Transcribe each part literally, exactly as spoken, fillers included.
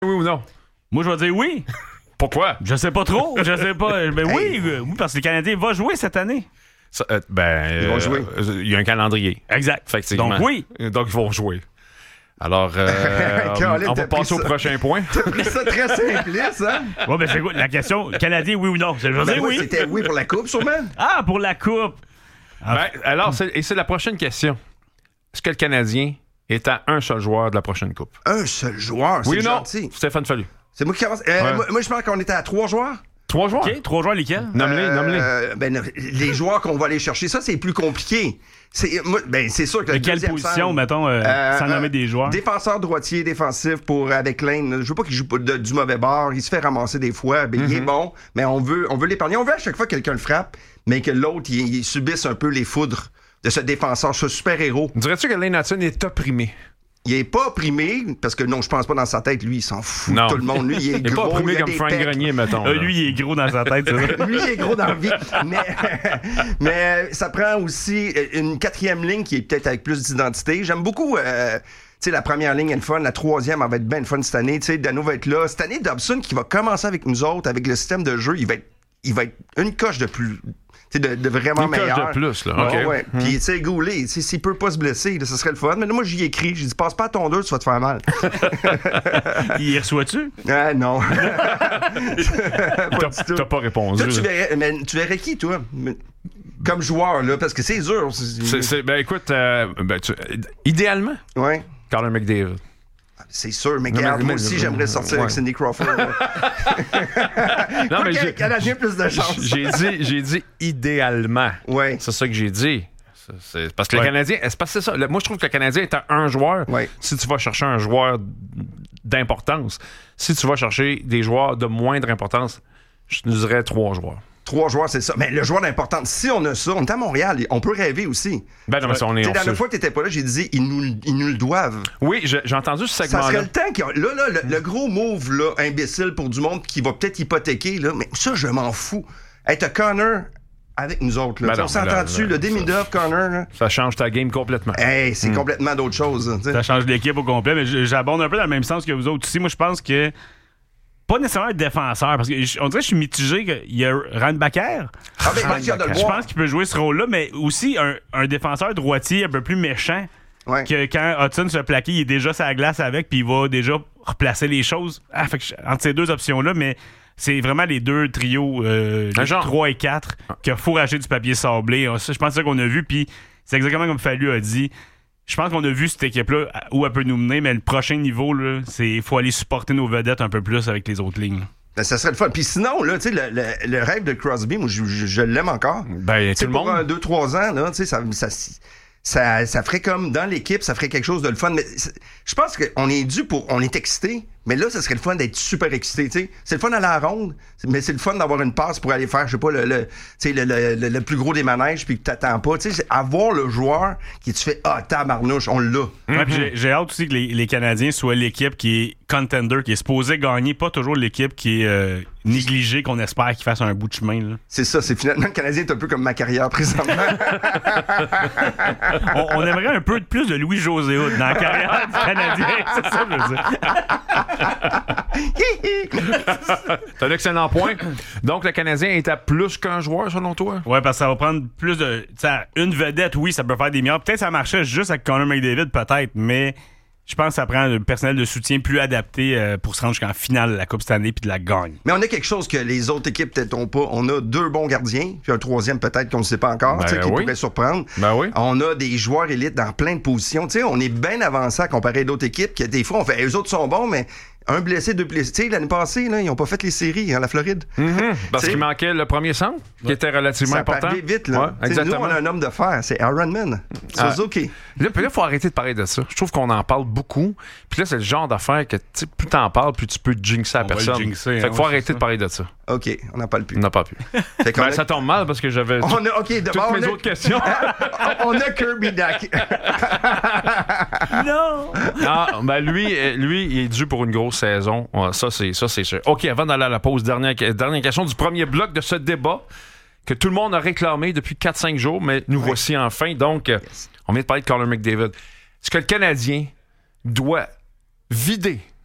oui ou non? Moi, je vais dire oui. Pourquoi? Je sais pas trop. Je sais pas. Ben oui, oui, parce que le Canadien va jouer cette année. Ça, euh, ben, Ils vont euh, jouer. Il y a un calendrier. Exact. Effectivement. Donc oui. Donc, ils vont jouer. Alors, euh, Colin, on va t'as passer pris au ça. prochain point. T'as pris ça très simpliste, hein? Ouais, ben c'est quoi? La question, Canadien, oui ou non? Je vais Ben, dire moi, oui. c'était oui pour la coupe, sûrement. Ah, pour la coupe. Ben, alors, c'est, et c'est la prochaine question. Est-ce que le Canadien est à un seul joueur de la prochaine coupe? Un seul joueur, Oui c'est ou non? gentil. Stéphane Fallu. C'est moi qui commence. Euh, Ouais. moi, moi, je pense qu'on était à trois joueurs. Trois joueurs? OK, trois joueurs lesquels? Nomme-les, Euh, nomme-les. ben, les joueurs qu'on va aller chercher, ça, c'est plus compliqué. C'est, moi, ben, c'est sûr que De le quelle deuxième position, centre, mettons, euh, euh, sans nommer euh, des joueurs? Défenseur droitier, défensif pour avec Lane. Je veux pas qu'il joue pas de- du mauvais bord. Il se fait ramasser des fois. Ben, Il est bon, mais on veut, on veut l'épargner. On veut à chaque fois que quelqu'un le frappe, mais que l'autre, il, il subisse un peu les foudres de ce défenseur, ce super-héros. Dirais-tu que Lane Hudson est opprimé? Il est pas opprimé, parce que non, je pense pas dans sa tête. Lui, il s'en fout de Non. tout le monde. Lui, il est Il est gros. pas opprimé il a comme des Frank pecs. Grenier, mettons. Euh, là. lui, il est gros dans sa tête, c'est ça? Lui, il est gros dans la vie. Mais, mais ça prend aussi une quatrième ligne qui est peut-être avec plus d'identité. J'aime beaucoup. Euh, tu sais, la première ligne est le fun, la troisième, elle va être bien le fun cette année. Tu sais, Dano va être là. Cette année, Dobson, qui va commencer avec nous autres, avec le système de jeu, il va être, il va être une coche de plus. Tu sais, de, de vraiment Une coche meilleur. de plus, là. Ouais, OK. ouais. Hmm. Puis, tu sais, Goulet, tu sais, s'il peut pas se blesser, là, ce serait le fun. Mais là, moi, j'y ai écrit. J'ai dit, passe pas à ton deux, tu vas te faire mal. Il reçoit-tu? Ah, non. Pas T'as, du tout. t'as pas répondu. Toi, tu là. verrais, mais tu verrais qui, toi? Comme joueur, là, parce que c'est dur. c'est- C'est, c'est- ben écoute, euh, ben, tu- idéalement, Ouais. Connor McDavid. C'est sûr, mais Non, regarde, mais- moi mais- aussi, j'aimerais sortir ouais. avec Cindy Crawford. là. Non, Quoi mais que j'ai, le Canadien a plus de chance. j'ai dit, j'ai dit idéalement. Ouais. C'est ça que j'ai dit. C'est, c'est- parce que Ouais. le Canadien, c'est parce que c'est ça. Le- moi, je trouve que le Canadien est à un joueur. Ouais. Si tu vas chercher un joueur d'importance, si tu vas chercher des joueurs de moindre importance, je te dirais trois joueurs. Trois joueurs, c'est ça. Mais le joueur d'importance, si on a ça, on est à Montréal, on peut rêver aussi. Ben non, mais ça, on est. Tu sais, on la dernière se- fois que t'étais pas là, j'ai dit, ils nous, ils nous le doivent. Oui, j'ai, j'ai entendu ce Ça segment-là. serait le temps qu'il y a- Là, là, le, le gros move, là, imbécile pour du monde qui va peut-être hypothéquer, là, mais ça, je m'en fous. Hey, t'as Connor avec nous autres, là. Ben on non, s'entend-tu? ben là, Le demi-dove, Connor, là. Ça change ta game complètement. Hey, Hmm. c'est complètement d'autre chose. tu sais. Ça change l'équipe au complet, mais j- j'abonde un peu dans le même sens que vous autres aussi. Moi, je pense que pas nécessairement un défenseur, parce que je- on dirait que je suis mitigé qu'il y a Randbacker. Ah, ben, j'ai hâte de le Je voir. pense qu'il peut jouer ce rôle-là, mais aussi un, un défenseur droitier un peu plus méchant. Ouais. Que quand Hudson se fait plaquer, il est déjà sur la glace avec, puis il va déjà replacer les choses. Ah, fait que je- entre ces deux options-là, mais c'est vraiment les deux trios, euh, Un les genre. trois et quatre, qui a fourragé du papier sablé. Ah, ça, je pense que c'est ça qu'on a vu, puis c'est exactement comme Fallu a dit. Je pense qu'on a vu cette équipe-là où elle peut nous mener, mais le prochain niveau, là, c'est il faut aller supporter nos vedettes un peu plus avec les autres lignes. Ben, ça serait le fun. Puis sinon, là, tu sais, le, le- le rêve de Crosby, moi, je, je- je l'aime encore. Ben, Tu tout sais, le pour monde. un deux trois ans, là, tu sais, ça, ça, ça, ça ferait comme dans l'équipe, ça ferait quelque chose de le fun. Mais c'est- je pense qu'on est dû pour. On est excité, mais là, ce serait le fun d'être super excité. Tu sais. C'est le fun d'aller à la ronde, mais c'est le fun d'avoir une passe pour aller faire, je sais pas, le, le, tu sais, le, le, le, le plus gros des manèges, puis que t'attends pas. Tu sais, c'est avoir le joueur qui tu fais ah, tabarnouche, on l'a. Ouais, puis j'ai, j'ai hâte aussi que les, les Canadiens soient l'équipe qui est contender, qui est supposée gagner, pas toujours l'équipe qui est euh, négligée, qu'on espère qu'il fasse un bout de chemin. Là. C'est ça, c'est finalement le Canadien est un peu comme ma carrière présentement. On, on aimerait un peu de plus de Louis-José Hood dans la carrière du Canadien. C'est ça, je veux dire. C'est un excellent point. Donc, le Canadien est à plus qu'un joueur, selon toi? Ouais, parce que ça va prendre plus de. Tu sais, une vedette, oui, ça peut faire des milliards. Peut-être que ça marchait juste avec Connor McDavid, peut-être, mais je pense que ça prend un personnel de soutien plus adapté euh, pour se rendre jusqu'en finale de la Coupe cette année puis de la gagne. Mais on a quelque chose que les autres équipes peut-être ont pas. On a deux bons gardiens, puis un troisième peut-être qu'on ne sait pas encore, Ben tu sais, qui oui. pourrait surprendre. Ben oui. On a des joueurs élites dans plein de positions. Tu sais, on est bien avancé à comparer d'autres équipes que des fois, on fait, eux autres sont bons, mais un blessé, deux blessés. Tu sais, l'année passée, là, ils n'ont pas fait les séries en la Floride. Mhm. Parce T'sais, qu'il manquait le premier centre, qui était relativement ça peut important. arriver vite, là. Ouais, Tu sais, nous, exactement. on a un homme de fer, c'est Aaron Man. Ah. Suzuki. Là, puis là, il faut arrêter de parler de ça. Je trouve qu'on en parle beaucoup. Puis là, c'est le genre d'affaire que, tu sais, plus t'en parles, plus tu peux jinxer la On va le personne. jinxer, fait hein, qu'il faut ouais, arrêter c'est de ça. parler de ça. OK, on n'en parle plus. On n'a pas pu. Fait qu'on Ben, a- ça tombe mal parce que j'avais On a, OK, toutes d'abord, mes on a- autres questions. on a Kirby Duck. Non! Ah, ben lui, euh, lui, il est dû pour une grosse saison. Ouais, ça, c'est, ça, c'est sûr. OK, avant d'aller à la pause, dernière, dernière question du premier bloc de ce débat que tout le monde a réclamé depuis quatre cinq jours, mais nous voici enfin. Donc, euh, on vient de parler de Connor McDavid. Est-ce que le Canadien doit vider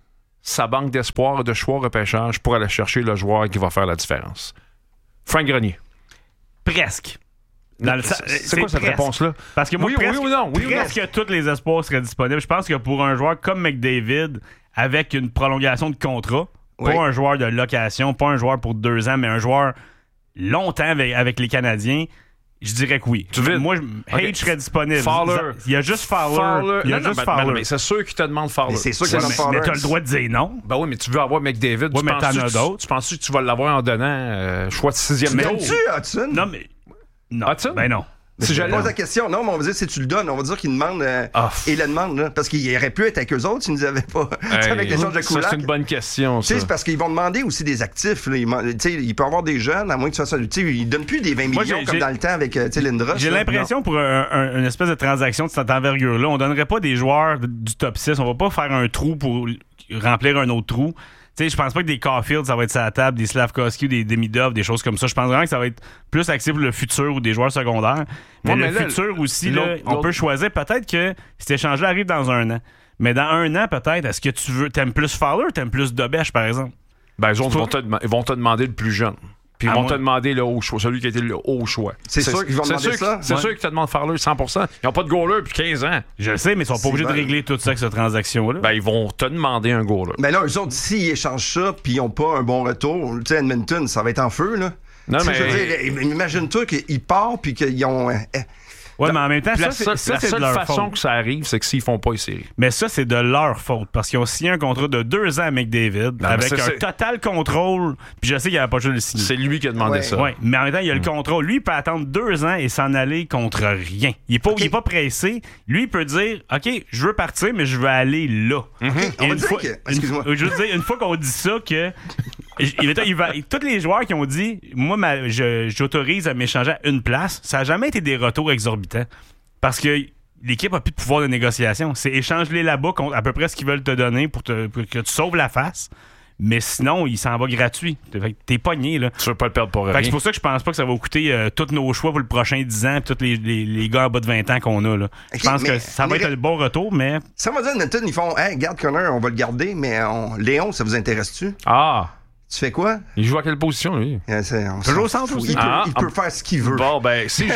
sa banque d'espoir et de choix repêchage pour aller chercher le joueur qui va faire la différence. Frank Grenier. Presque. Dans le, c'est, c'est, c'est quoi cette presque. réponse-là? Parce que moi, oui, presque, oui ou non? Oui presque ou non? tous les espoirs seraient disponibles. Je pense que pour un joueur comme McDavid, avec une prolongation de contrat, oui. pas un joueur de location, pas un joueur pour deux ans, mais un joueur longtemps avec, avec les Canadiens, je dirais que oui. Tu veux? Moi, okay. H serait disponible. Fowler. Il y a juste Fowler. Fowler. Il y a non, juste non, Fowler. Mais, mais c'est sûr qu'il te demande Fowler. Mais c'est sûr qu'il ouais, demande mais, Fowler. mais t'as le droit de dire non. Ben oui, mais tu veux avoir McDavid. Ouais, tu mais penses t'en as tu, d'autres. Tu penses que tu vas l'avoir en donnant euh, choix de sixième tour? Donnes-tu Hudson? Non, mais... Non. Hudson? Ben non. Si je pose la question, non, mais on va dire si tu le donnes, on va dire qu'il demande euh, ah. et le demande, là, parce qu'il aurait pu être avec eux autres s'ils nous avaient pas. Hey, avec l'échange de Kulak. Ça, c'est une bonne question. Ça. C'est parce qu'ils vont demander aussi des actifs. Là. Il, il peut y avoir des jeunes, à moins que tu fasses ça. Ils ne donnent plus des vingt Moi, millions j'ai, comme j'ai, dans le temps avec euh, Lindros. J'ai là. l'impression non. pour un, un, une espèce de transaction de cette envergure-là, on donnerait pas des joueurs du top six. On va pas faire un trou pour remplir un autre trou. Tu sais, je pense pas que des Caulfield, ça va être sur la table, des Slavkovski, des Demidov, des choses comme ça. Je pense vraiment que ça va être plus axé pour le futur ou des joueurs secondaires. Mais ouais, le mais là, futur aussi, là, on peut choisir. Peut-être que cet échange-là arrive dans un an. Mais dans un an, peut-être, est-ce que tu veux t'aimes plus Fowler ou t'aimes plus Dobèche, par exemple? Ben, ils vont te, ils vont te demander le plus jeune. Puis ils à vont moi. te demander le haut choix, celui qui a été le haut choix. C'est, c'est sûr qu'ils vont demander sûr ça? C'est ouais. sûr qu'ils te demandent Fowler cent pour cent. Ils n'ont pas de goaler depuis quinze ans. Je le sais, mais ils sont pas c'est obligés bon. de régler tout ça avec cette transaction-là. Ben, ils vont te demander un goaler. Mais là, eux autres, s'ils échangent ça puis ils n'ont pas un bon retour, tu sais, Edmonton, ça va être en feu, là. Non, t'sais, mais... Je veux dire, imagine-toi qu'ils partent puis qu'ils ont... Euh, Ouais, mais en même temps, la ça, c'est, seule, ça, la c'est seule de leur façon faute. que ça arrive, c'est que s'ils font pas les séries. Mais ça, c'est de leur faute. Parce qu'ils ont signé un contrat de deux ans à McDavid non, avec c'est, un c'est... total contrôle. Puis je sais qu'il n'avait pas juste le signer. C'est lui qui a demandé ouais. ça. Oui, mais en même temps, il a le contrôle. Lui, il peut attendre deux ans et s'en aller contre rien. Il n'est pas, okay. pas pressé. Lui, il peut dire OK, je veux partir, mais je veux aller là. Okay. On va dire fois, que... Excuse-moi. Une, je veux dire, une fois qu'on dit ça, que. Il, il va, tous les joueurs qui ont dit moi, ma, je, j'autorise à m'échanger à une place, ça n'a jamais été des retours exorbitants. Parce que l'équipe n'a plus de pouvoir de négociation. C'est échange-les là-bas contre à peu près ce qu'ils veulent te donner pour, te, pour que tu sauves la face. Mais sinon, il s'en va gratuit. Fait que t'es pogné, là. Tu veux pas le perdre pour rien. Fait que c'est pour ça que je pense pas que ça va coûter euh, tous nos choix pour le prochain dix ans et tous les, les, les gars en bas de vingt ans qu'on a, là. Je okay, pense que ça va être le bon retour, mais... Ça va dire, Edmonton, ils font, hey, garde Connor, on va le garder, mais on... Léon, ça vous intéresse-tu? Ah! Tu fais quoi? Il joue à quelle position, lui? Euh, c'est, on Toujours s'en centre fout. aussi. Il peut, Ah, il peut ah, faire ce qu'il veut. Bon, ben, si...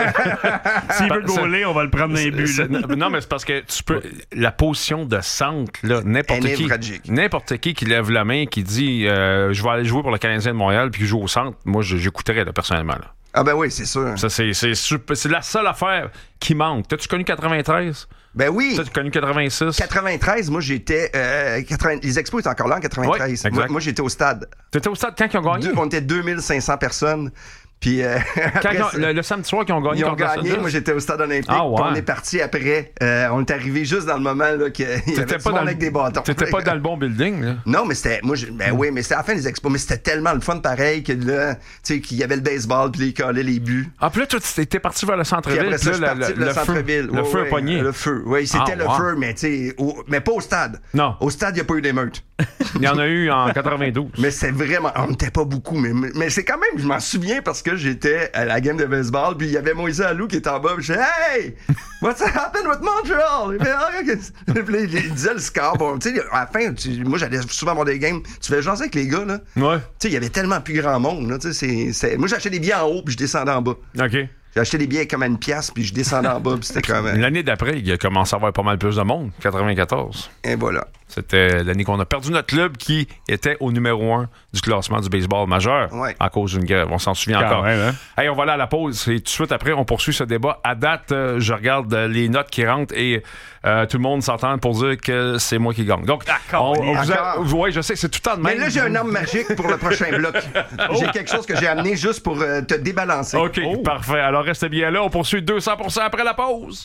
S'il veut gauler, on va le prendre dans les buts. C'est, non, mais c'est parce que tu peux... La position de centre, là, n'importe Elle est qui... tragique. N'importe qui qui lève la main, qui dit euh, je vais aller jouer pour le Canadien de Montréal puis qui joue au centre, moi, j'écouterais, là, personnellement, là. Ah ben oui, c'est sûr. Ça, c'est, c'est, super, c'est la seule affaire qui manque. T'as-tu connu quatre-vingt-treize? Ben oui. T'as-tu connu quatre-vingt-six? quatre-vingt-treize, moi j'étais... Euh, quatre-vingts les Expos étaient encore là en quatre-vingt-treize. Oui, moi, moi j'étais au stade. T'étais au stade quand ils ont gagné? Deux, on était deux mille cinq cents personnes. Puis euh, Quand après, ils ont- le, le samedi soir qu'ils ont gagné ils ont contre Los gagné. Angeles? Moi, j'étais au stade olympique. Ah, ouais. Puis on est parti après. Euh, on est arrivé juste dans le moment là qu'il y avait T'étais du pas, monde dans avec le, des bâtons. t'étais pas dans le bon building, là? Non, mais c'était... Moi, je- ben oui, mais c'était à la fin des Expos. Mais c'était tellement le fun pareil que là, tu sais, qu'il y avait le baseball puis les collait les buts. Ah, puis là, toi, t'étais parti vers le Puis centre-ville. après ça, puis je là, suis parti le, pour le le feu, centre-ville. le Ouais, feu ouais, a pogné. Le feu, oui, c'était Ah, le wow. feu, mais tu sais, au- mais pas au stade. Non. Au stade, il n'y a pas eu d'émeute. Il y en a eu en quatre-vingt-douze. Mais c'est vraiment... On n'était pas beaucoup, mais, mais c'est quand même... Je m'en souviens parce que j'étais à la game de baseball, puis il y avait Moïse Alou qui était en bas, puis je disais « Hey! What's happened with Montreal? » Il fait, ah, okay. Puis là, il disait le score. Bon, tu sais, à la fin, tu- moi, j'allais souvent voir des games. Tu fais jaser avec les gars, là. Ouais. Tu sais, il y avait tellement plus grand monde, là. Tu sais, c'est, c'est... Moi, j'achetais des billets en haut, puis je descendais en bas. OK. J'ai acheté des billets comme à une pièce, puis je descendais en bas, puis c'était comme... euh, L'année d'après, il a commencé à avoir pas mal plus de monde, quatre-vingt-quatorze. Et voilà. C'était l'année qu'on a perdu notre club qui était au numéro un du classement du baseball majeur Ouais. à cause d'une grève. On s'en souvient Quand encore. même, hein? Hey, on va aller à la pause et tout de suite après, on poursuit ce débat. À date, euh, je regarde euh, les notes qui rentrent et euh, tout le monde s'entend pour dire que c'est moi qui gagne. Donc, D'accord. on, on vous a- D'accord. ouais, je sais que c'est tout le temps de Mais même. là, j'ai un arme magique pour le prochain bloc. J'ai quelque chose que j'ai amené juste pour euh, te débalancer. OK, parfait. Alors, restez bien là. On poursuit deux cents pour cent après la pause.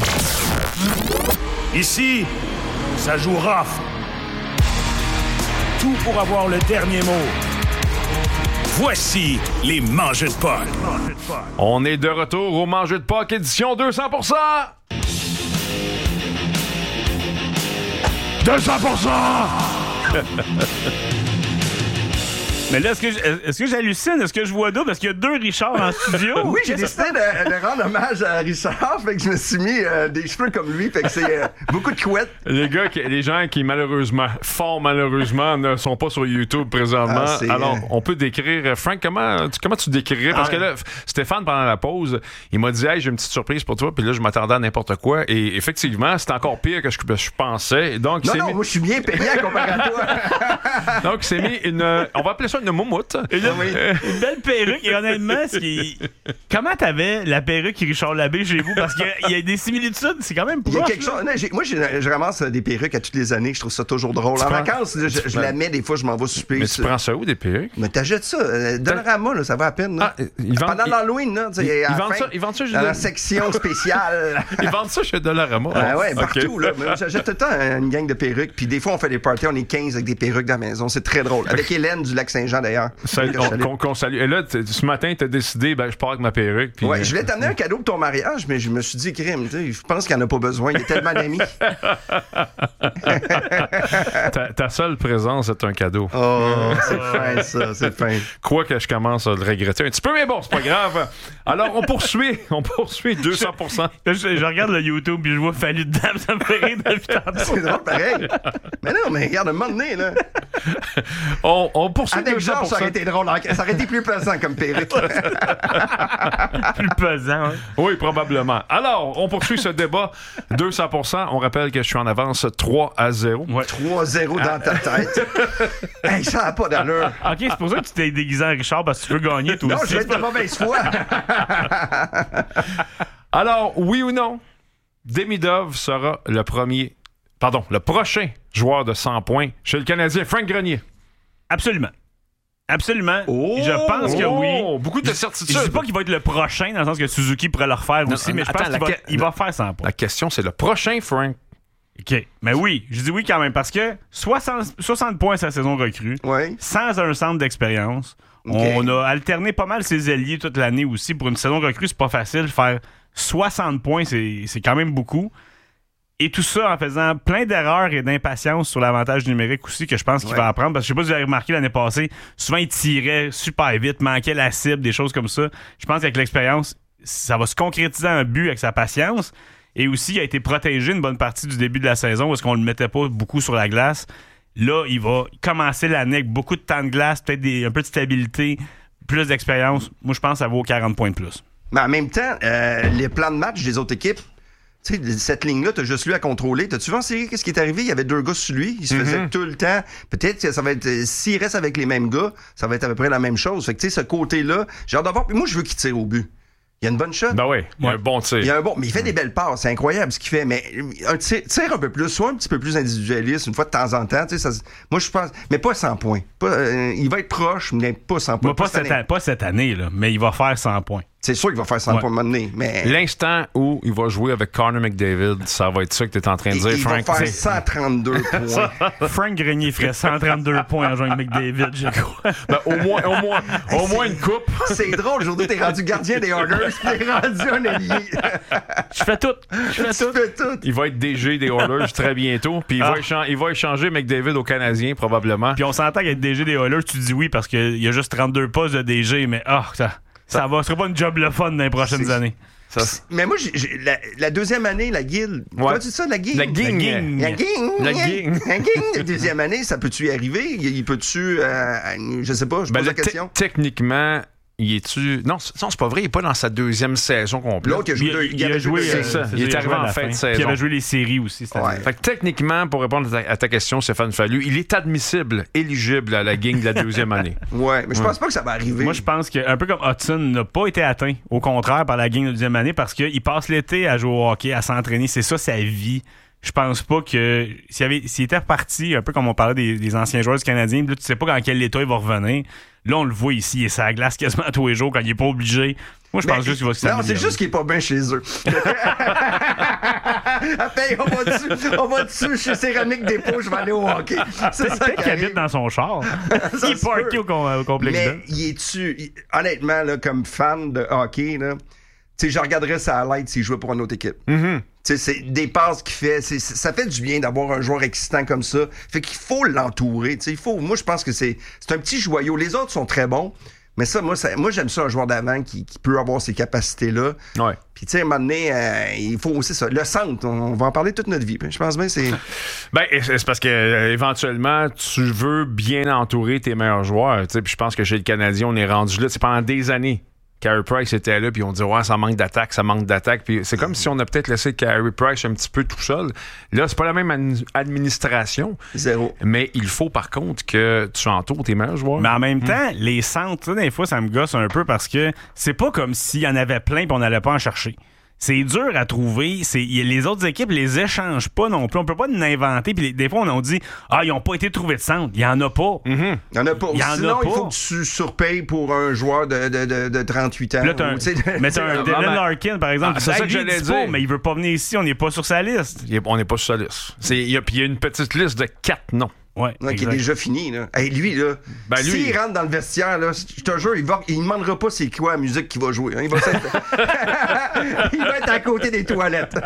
Ici, ça joue rough. Tout pour avoir le dernier mot. Voici les Mangeux de Paul. On est de retour au Manger de Pâques édition deux cents pour cent. deux cents pour cent! Mais là, est-ce que, je- est-ce que j'hallucine? Est-ce que je vois double? Est-ce qu'il y a deux Richard en studio? Oui, j'ai Qu'est-ce décidé de, de rendre hommage à Richard, fait que je me suis mis euh, des cheveux comme lui, fait que c'est euh, beaucoup de couettes. Les gars, qui- les gens qui malheureusement, fort malheureusement, ne sont pas sur YouTube présentement. Ah, c'est, Alors, euh, on peut décrire. euh, Frank, comment tu, comment tu décrirais? Parce Ah, que là, F- Stéphane, pendant la pause, il m'a dit, hey, j'ai une petite surprise pour toi. Puis là, je m'attendais à n'importe quoi. Et effectivement, c'est encore pire que je, que je pensais. Donc, il Non, s'est non, mis, moi je suis bien payé à comparer à toi. donc, il s'est mis une. euh, On va appeler ça une moumoute. Et là, Oui. une belle perruque. Et honnêtement, ce qui... comment t'avais la perruque Richard Labbé chez vous? Parce qu'il y a- il y a des similitudes. C'est quand même Il y a proche, quelque là. chose. Non, j'ai- moi, j'ai- je ramasse des perruques à toutes les années. Je trouve ça toujours drôle. En prends- vacances, là, je, je la mets des fois, je m'en vais souper. Mais tu prends ça où, des perruques? Mais t'achètes ça. Euh, Dollarama, là, ça va à peine. Là. Ah, ils vendent- Pendant ils- l'Halloween, là, tu sais, ils à la vendent fin, ça- ils vendent ça juste dans de- la section spéciale. Ils vendent ça chez Dollarama. Ah ouais, Ok. partout, là. Mais j'achète tout le temps une gang de perruques. Puis des fois, on fait des parties, on est quinze avec des perruques dans la maison. C'est très drôle. Avec Hélène du Lac-Saint-Jean, d'ailleurs. Ça, Que je on- salue. qu'on, qu'on salue. Et là, t- ce matin, tu as décidé, ben, je pars avec ma perruque. Puis, Ouais, euh, je voulais t'amener un cadeau pour ton mariage, mais je me suis dit, crime, tu sais, je pense qu'il n'y en a pas besoin. Il y a tellement d'amis. ta, ta seule présence est un cadeau. Oh, c'est fin, ça, c'est fin. Quoi que je commence à le regretter un petit peu, mais bon, c'est pas grave. Alors, on poursuit. On poursuit deux cents pour cent. Là, je, je regarde le YouTube puis je vois Fallu de Dame, ça me fait rire depuis tantôt. C'est drôle, pareil. Mais non, mais regarde, un moment donné, là. On, on poursuit Avec deux cents Georges, pour ça cent. aurait été drôle. hein. Ça aurait été plus pesant comme perruque. Plus pesant. Hein. Oui, probablement. Alors, on poursuit ce débat. deux cents pour cent. On rappelle que je suis en avance trois à zéro. Ouais. trois zéro dans ta tête. Hey, ça n'a pas d'allure. Ok, c'est pour ça que tu t'es déguisé en Richard parce que tu veux gagner toi Non, aussi. je vais être de mauvaise foi. Alors, oui ou non, Demidov sera le premier, pardon, le prochain joueur de cent points chez le Canadien, Frank Grenier. Absolument. Absolument. Oh! je pense que oui. Oh, beaucoup de Je certitude. dis pas qu'il va être le prochain, dans le sens que Suzuki pourrait le refaire Non, aussi, mais je attends, pense qu'il la va, que- il va faire cent points. La question, c'est le prochain Frank. OK. Mais oui, je dis oui quand même, parce que soixante, soixante points sa saison recrue, Oui. sans un centre d'expérience. OK. On a alterné pas mal ses ailiers toute l'année aussi. Pour une saison recrue, c'est pas facile. Faire soixante points, c'est, c'est quand même beaucoup. Et tout ça en faisant plein d'erreurs et d'impatience sur l'avantage numérique aussi, que je pense qu'il Ouais. va apprendre. Parce que je sais pas si vous avez remarqué l'année passée, souvent il tirait super vite, manquait la cible, des choses comme ça. Je pense qu'avec l'expérience, ça va se concrétiser un but avec sa patience. Et aussi, il a été protégé une bonne partie du début de la saison parce qu'on le mettait pas beaucoup sur la glace. Là, il va commencer l'année avec beaucoup de temps de glace, peut-être des, un peu de stabilité, plus d'expérience. Moi, je pense que ça vaut quarante points de plus. Mais en même temps, euh, les plans de match des autres équipes, tu sais, cette ligne-là, t'as juste lui à contrôler. T'as-tu vu en série qu'est-ce qui est arrivé? Il y avait deux gars sur lui. Il se faisait tout le temps. Peut-être que ça va être. euh, S'il reste avec les mêmes gars, ça va être à peu près la même chose. Fait que, tu sais, ce côté-là, j'ai hâte de voir. Puis moi, je veux qu'il tire au but. Il y a une bonne shot. Ben oui, il y a un bon Il tir. y a un bon, mais il fait des belles passes, c'est incroyable ce qu'il fait. Mais un tir, tire un peu plus, soit un petit peu plus individualiste, une fois de temps en temps. Tu sais, ça, moi, je pense, mais pas cent points. Pas, euh, il va être proche, mais pas cent points. Moi, pas, cette cette, année. a- pas cette année, là, mais il va faire cent points. C'est sûr qu'il va faire cent Ouais. points à un moment donné, mais L'instant où il va jouer avec Connor McDavid, ça va être ça que tu es en train de il, dire, il Frank. va faire C'est- cent trente-deux points. Frank Grenier ferait cent trente-deux points en jouant avec McDavid, je crois. Ben, au moins, au moins, au moins une coupe. C'est drôle, aujourd'hui, t'es rendu gardien des Oilers, puis t'es rendu un allié. Je fais tout. Je fais Tu tout. fais tout. Il va être D G des Oilers très bientôt. Puis il, Ah. va échan- il va échanger McDavid au Canadien, probablement. Puis on s'entend qu'être D G des Oilers, tu dis oui parce qu'il y a juste trente-deux postes de D G, mais ah, ça, ça va. Ce sera pas une job le fun dans les prochaines C'est- années. Ça- Mais moi, j'ai- j'ai- la, la deuxième année, la guilde. Comment tu dis ça, la guilde? La guigne. La guigne. La guigne. La guigne. La deuxième année, ça peut-tu y arriver? Il, il peut-tu. euh, je sais pas, je Ben pose là, la question. te- techniquement, il est-tu. Non, c'est non, c'est pas vrai, il est pas dans sa deuxième saison complète. L'autre, il a joué Il, deux. il a avait joué. deux c'est euh, ça. saisons. Il est a arrivé joué à en la fin de Puis saison. il avait joué les séries aussi cette année. Ouais. Fait que techniquement, pour répondre à ta, à ta question, Stéphane Fallu, il est admissible, éligible à la gang de la deuxième année. Ouais, mais je pense pas que ça va arriver. Moi, je pense que un peu comme Hudson n'a pas été atteint, au contraire, par la gang de deuxième année, parce qu'il passe l'été à jouer au hockey, à s'entraîner. C'est ça sa vie. Je pense pas que s'il, avait, s'il était reparti, un peu comme on parlait des, des anciens joueurs du Canadien, là, tu sais pas dans quel état il va revenir. Là, on le voit ici, il est sur la glace quasiment tous les jours quand il est pas obligé. Moi, je Mais- pense juste qu'il va se Non, c'est s'améliorer. juste qu'il est pas bien chez eux. Attends, on va dessus, on va dessus chez Céramique Dépôt, je vais aller au hockey. C'est ça Peut-être qui qu'il arrive. habite dans son char. Ça il est se parké peut. au, com- au complexe Mais Bell. il est-tu, il- honnêtement, là, comme fan de hockey, là, tu sais, je regarderais ça à l'aide s'il jouait pour une autre équipe. Mhm. Tu sais, c'est des passes qu'il fait. C'est, ça fait du bien d'avoir un joueur excitant comme ça. Fait qu'il faut l'entourer. Tu sais, il faut. Moi, je pense que c'est, c'est un petit joyau. Les autres sont très bons. Mais ça, moi, ça, moi j'aime ça, un joueur d'avant qui, qui peut avoir ces capacités-là. Ouais. Puis, tu sais, à un moment donné, euh, il faut aussi ça. Le centre, on, on va en parler toute notre vie. Je pense bien c'est... Ben, c'est parce que euh, éventuellement, tu veux bien entourer tes meilleurs joueurs. Puis je pense que chez le Canadien, on est rendu là. C'est pendant des années. Carey Price était là, puis on dit ouais, ça manque d'attaque, ça manque d'attaque. Puis c'est comme si on a peut-être laissé Carey Price un petit peu tout seul. Là, c'est pas la même ad- administration. Zéro. Mais il faut par contre que tu entoures tes meilleurs joueurs. Mais en même temps, les centres, des fois, ça me gosse un peu parce que c'est pas comme s'il y en avait plein et on n'allait pas en chercher. C'est dur à trouver. C'est, y, les autres équipes les échangent pas non plus. On peut pas nous inventer. Puis des fois, on a dit ah, ils ont pas été trouvés de centre. Il y en a pas. Mm-hmm. Il y en a pas. Y en Sinon, a pas. il faut que tu surpayes pour un joueur de, de, de, de trente-huit ans. Là, t'as un, ou, mais t'as un Dylan Larkin, par exemple. Ah, c'est Hey, ça que lui, il j'allais dit pas, dire. mais il veut pas venir ici. On n'est pas sur sa liste. Il est- on n'est pas sur sa liste. C'est- Il y, a- puis il y a une petite liste de quatre noms. Ouais, Ouais, qui est exact. déjà fini, là. Hey, lui, là, Ben, lui- s'il rentre dans le vestiaire, là, je te jure, il va, il demandera pas c'est quoi la musique qu'il va jouer. Hein. Il va s'être- il va être à côté des toilettes.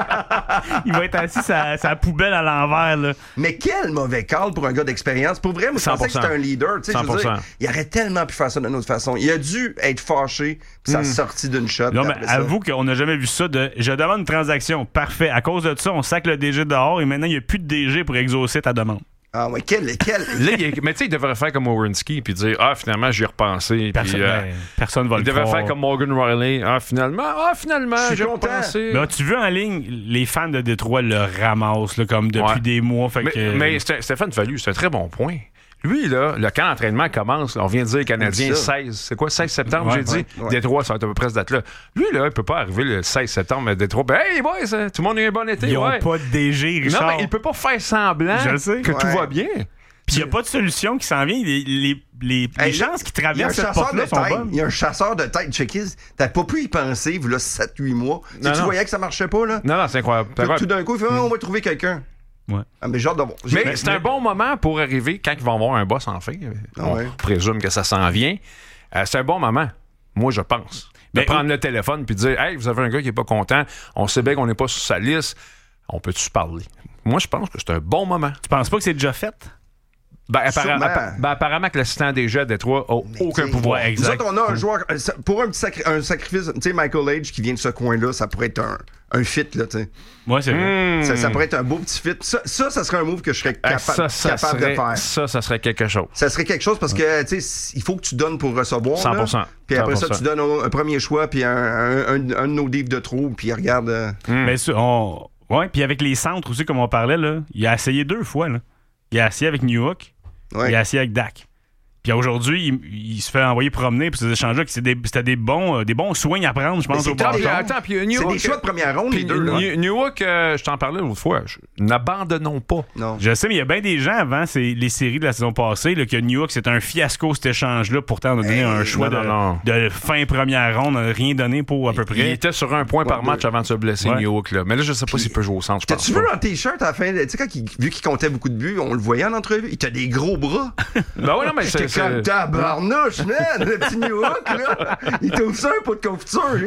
Il va être assis sa, sa poubelle à l'envers. Là. Mais quel mauvais call pour un gars d'expérience. Pour vrai, moi, je cent pour pensais cent. que c'était un leader. Tu sais, je veux cent pour cent. dire, il aurait tellement pu faire ça d'une autre façon. Il a dû être fâché, puis ça a sorti d'une shot. Non, mais après ça. avoue qu'on n'a jamais vu ça. De, je demande une transaction. Parfait. À cause de ça, on sac le D G dehors et maintenant, il n'y a plus de D G pour exaucer ta demande. Ah ouais, quel... quel... Là, il est- mais tu sais, il devrait faire comme Werenski puis dire ah, finalement, j'y ai repensé. Personne, Puis, euh, ben, personne va il le devrait croire. faire comme Morgan Riley. Ah, finalement, ah, finalement, Je suis j'ai content. repensé. Mais as-tu vu en ligne, les fans de Détroit le ramassent là, comme depuis Ouais. des mois. Fait Mais, que, mais Sté- Stéphane Fallu, c'est un très bon point. Lui, là, le camp d'entraînement commence. On vient de dire Canadien C'est ça. seize. C'est quoi, seize septembre, Ouais, j'ai dit? ouais, ouais. Détroit, ça va être à peu près cette date-là. Lui, là, il peut pas arriver le seize septembre à Détroit. Ben, hey, boys, ça, tout le monde a eu un bon été. ils n'ont ouais. pas de D G, Richard. Non, mais il peut pas faire semblant Je le sais. que tout Ouais. va bien. Puis il n'y a pas de solution qui s'en vient. Les, les, les, les Hey, chances qui il y a un traversent cette chasseur porte-là de sont tête. bonnes. Il y a un chasseur de tête. Checkis, t'as pas pu y penser, là, sept huit mois. Tu sais, Non, tu non. voyais que ça marchait pas, là. Non, non, c'est incroyable. C'est Puis là, incroyable. tout d'un coup, il fait, ah, on va trouver quelqu'un. Ouais. Ah, mais j'ai hâte de voir. Mais J'ai- c'est un bon moment pour arriver quand ils vont avoir un boss enfin. Ah On ouais. présume que ça s'en vient. Euh, c'est un bon moment, moi, je pense. De Ben, prendre le téléphone puis de dire hey, vous avez un gars qui est pas content, on sait bien qu'on n'est pas sur sa liste, on peut-tu se parler? Moi, je pense que c'est un bon moment. Tu penses pas que c'est déjà fait? Ben, appara- Sûrement. appa- ben, apparemment que l'assistant des jets à Détroit a Mais aucun t'sais, pouvoir. Ouais, exact. Nous autres, on a un joueur. euh, ça- Pour un petit sacri- un sacrifice, tu sais, Michael Age qui vient de ce coin-là, ça pourrait être un, un fit, là, tu sais. Moi, c'est vrai. Hmm. Ça, ça pourrait être un beau petit fit. Ça, ça, ça serait un move que je serais Ah, capa- ça, ça capable serait, de faire. ça, ça serait quelque chose. Ça serait quelque chose parce que, tu sais, il faut que tu donnes pour recevoir. cent pour cent. Là. Puis après cent pour ça, cent. tu donnes un, un premier choix, puis un, un, un, un de nos livres de trop, puis regarde. euh, Mais ça, on... Ouais, puis avec les centres aussi, comme on parlait, là, il a essayé deux fois. Là. Il a essayé avec Newhook, ouais. il a essayé avec Dak. Puis aujourd'hui, il, il se fait envoyer promener pour ces échanges-là, que c'était des, c'était des bons, euh, des bons soins à prendre, je Mais pense, c'est au clair, bâton. les- Attends, puis C'est Newhook, des choix de première ronde, les puis deux. Là. New- Newhook, euh, je t'en parlais l'autre fois, je- n'abandonnons pas. Non. Je sais, mais il y a bien des gens avant c'est les séries de la saison passée là, que Newhook, c'était un fiasco cet échange-là. Pourtant, on a donné Hey, un choix non, de, non, non. de fin première ronde, on n'a rien donné pour à peu Il près. était sur un point par Ouais, match ouais. avant de se blesser, Ouais. Newhook. Là. Mais là, je sais pas s'il peut jouer au centre. Je pense T'as-tu pas. vu en t-shirt à la fin? Tu sais, quand il, vu qu'il comptait beaucoup de buts, on le voyait en entrevue. Il t'a des gros bras. Ben ouais, non, mais c'est. J'étais comme c'est- tabarnouche, man! Le petit Newhook, là. Il t'ouvre ça un pot de confiture, lui.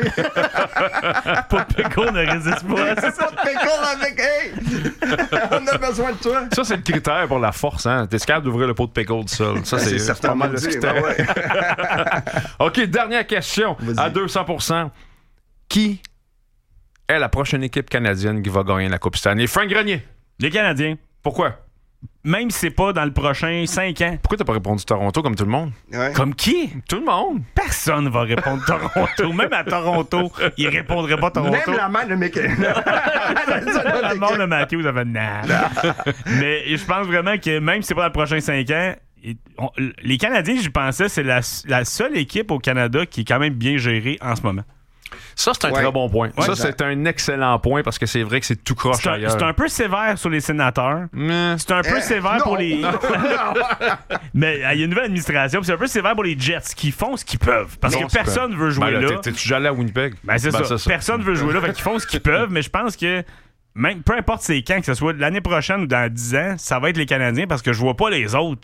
Pas de péco ne résiste pas. C'est ça. Pas de pécor avec. Hey! On a besoin de toi. Ça, c'est le critère pour la force. Hein? T'es capable d'ouvrir le pot de pickle tout seul. Ça, c'est, c'est pas mal le dit, critère. ben ouais. OK, dernière question. Vas-y. À deux cents pour cent. Qui est la prochaine équipe canadienne qui va gagner la Coupe Stanley? Frank Grenier. Les Canadiens, Pourquoi? même si c'est pas dans le prochain cinq ans. Pourquoi t'as pas répondu Toronto comme tout le monde? Ouais. Comme qui? Tout le monde. Personne va répondre Toronto. Même à Toronto, il répondrait pas Toronto. Même la main de Mickey. La mort de Matthews, ça fait nah. Mais je pense vraiment que même si c'est pas dans le prochain cinq ans, et on- les Canadiens, je pensais, c'est la, la seule équipe au Canada qui est quand même bien gérée en ce moment. Ça, c'est un Ouais. très bon point. Ouais, ça, exact. c'est un excellent point parce que c'est vrai que c'est tout croche C'est un, ailleurs. c'est un peu sévère sur les sénateurs. Mais- C'est un peu Eh, sévère non. pour les. Mais euh, il y a une nouvelle administration, puis c'est un peu sévère pour les Jets qui font ce qu'ils peuvent. Parce Non, que c'est personne pas- veut jouer Ben là. t'es- T'es-tu allé à Winnipeg? Ben, c'est Ben, ça. c'est ça. Personne veut jouer là, fait qu'ils font ce qu'ils peuvent, mais je pense que même peu importe c'est quand, que ce soit l'année prochaine ou dans dix ans, ça va être les Canadiens parce que je vois pas les autres